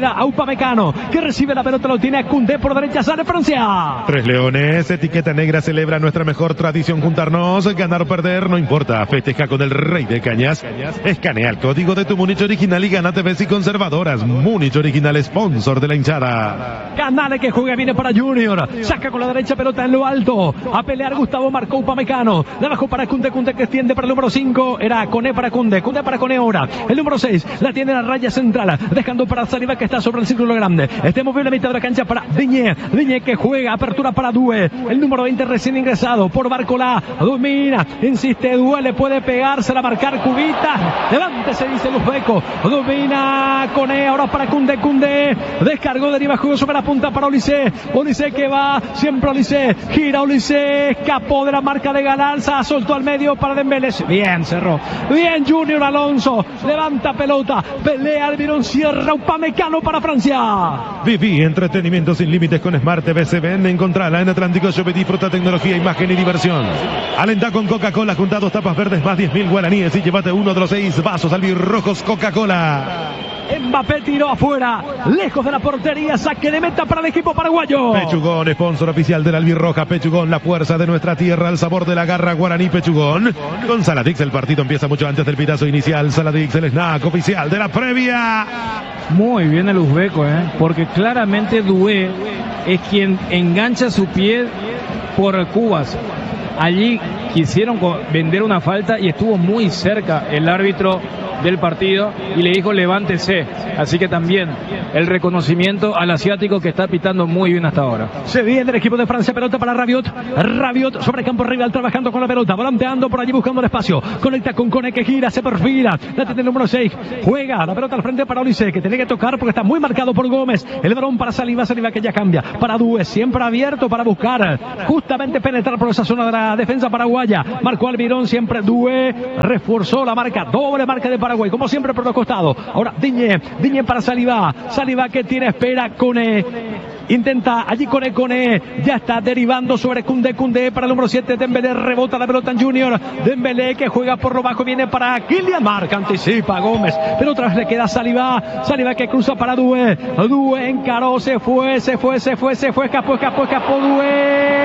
queda a Upamecano, que recibe la pelota, lo tiene a Koundé por derecha, sale Francia. Tres Leones, etiqueta negra, celebra nuestra mejor tradición juntarnos, ganar o perder, no importa, festeja con el rey de cañas. Escanea el código de tu Múnich original y gánate Bessi Conservadoras. Múnich original, sponsor de la hinchada. Canales que juega, viene para Junior, saca con la derecha, pelota en lo alto, a pelear Gustavo, marcó Upamecano, la bajó para Koundé, Koundé que extiende para el número cinco, era Koné para Koundé, Koundé para Koné ahora, el número seis, la tiene la raya central, dejando para Saliba que está sobre el círculo grande, este movible a mitad de la cancha para Diñé, Diñé que juega, apertura para Doué, el número veinte recién ingresado por Barcola, domina, insiste Doué, le puede pegarse la marcar Cubita, levántese dice el uzbeco, domina Koné, ahora para Koundé, Koundé, descargó, deriva, juego sobre la punta para Olise, Olise que va, siempre Olise, gira Olise, escapó de la marca de Galanza, soltó al medio para Dembélé, bien cerró, bien Junior Alonso, levanta pelota, pelea Almirón, cierra Upamecano para Francia. Viví entretenimiento sin límites con Smart T V C V N, encontrala en Atlántico Shop, disfruta tecnología, imagen y diversión. Alenta con Coca-Cola, junta dos tapas verdes más diez mil guaraníes y llévate uno de los seis vasos albirrojos Coca-Cola. Mbappé tiró afuera, lejos de la portería, saque de meta para el equipo paraguayo. Pechugón, sponsor oficial de la albirroja. Pechugón, la fuerza de nuestra tierra, el sabor de la garra guaraní. Pechugón, con Saladix el partido empieza mucho antes del pitazo inicial. Saladix, el snack oficial de la previa. Muy bien el uzbeco, ¿eh? Porque claramente Doué es quien engancha su pie por Cubas. Allí quisieron vender una falta y estuvo muy cerca el árbitro del partido y le dijo levántese, así que también el reconocimiento al asiático que está pitando muy bien hasta ahora. Se viene el equipo de Francia, pelota para Rabiot, Rabiot sobre campo rival trabajando con la pelota, volanteando por allí buscando el espacio, conecta con Koné que gira, se perfila, la tiene el número seis, juega la pelota al frente para Olise que tiene que tocar porque está muy marcado por Gómez, el balón para Saliba, Saliba que ya cambia, para Doué, siempre abierto para buscar justamente penetrar por esa zona de la defensa paraguaya, marcó Almirón, siempre Doué, reforzó la marca, doble marca de Paraguay, como siempre por los costados, ahora Diñé, Diñé para Saliba, Saliba que tiene espera, Koné, intenta allí Koné, Koné, ya está derivando sobre Koundé, Koundé para el número siete, Dembélé, rebota la pelota en Junior, Dembélé que juega por lo bajo, viene para Kylian, marca, anticipa Gómez, pero otra vez le queda Saliba, Saliba que cruza para Doué, Doué encaró, se fue, se fue, se fue, se fue, escapó, escapó, escapó Doué.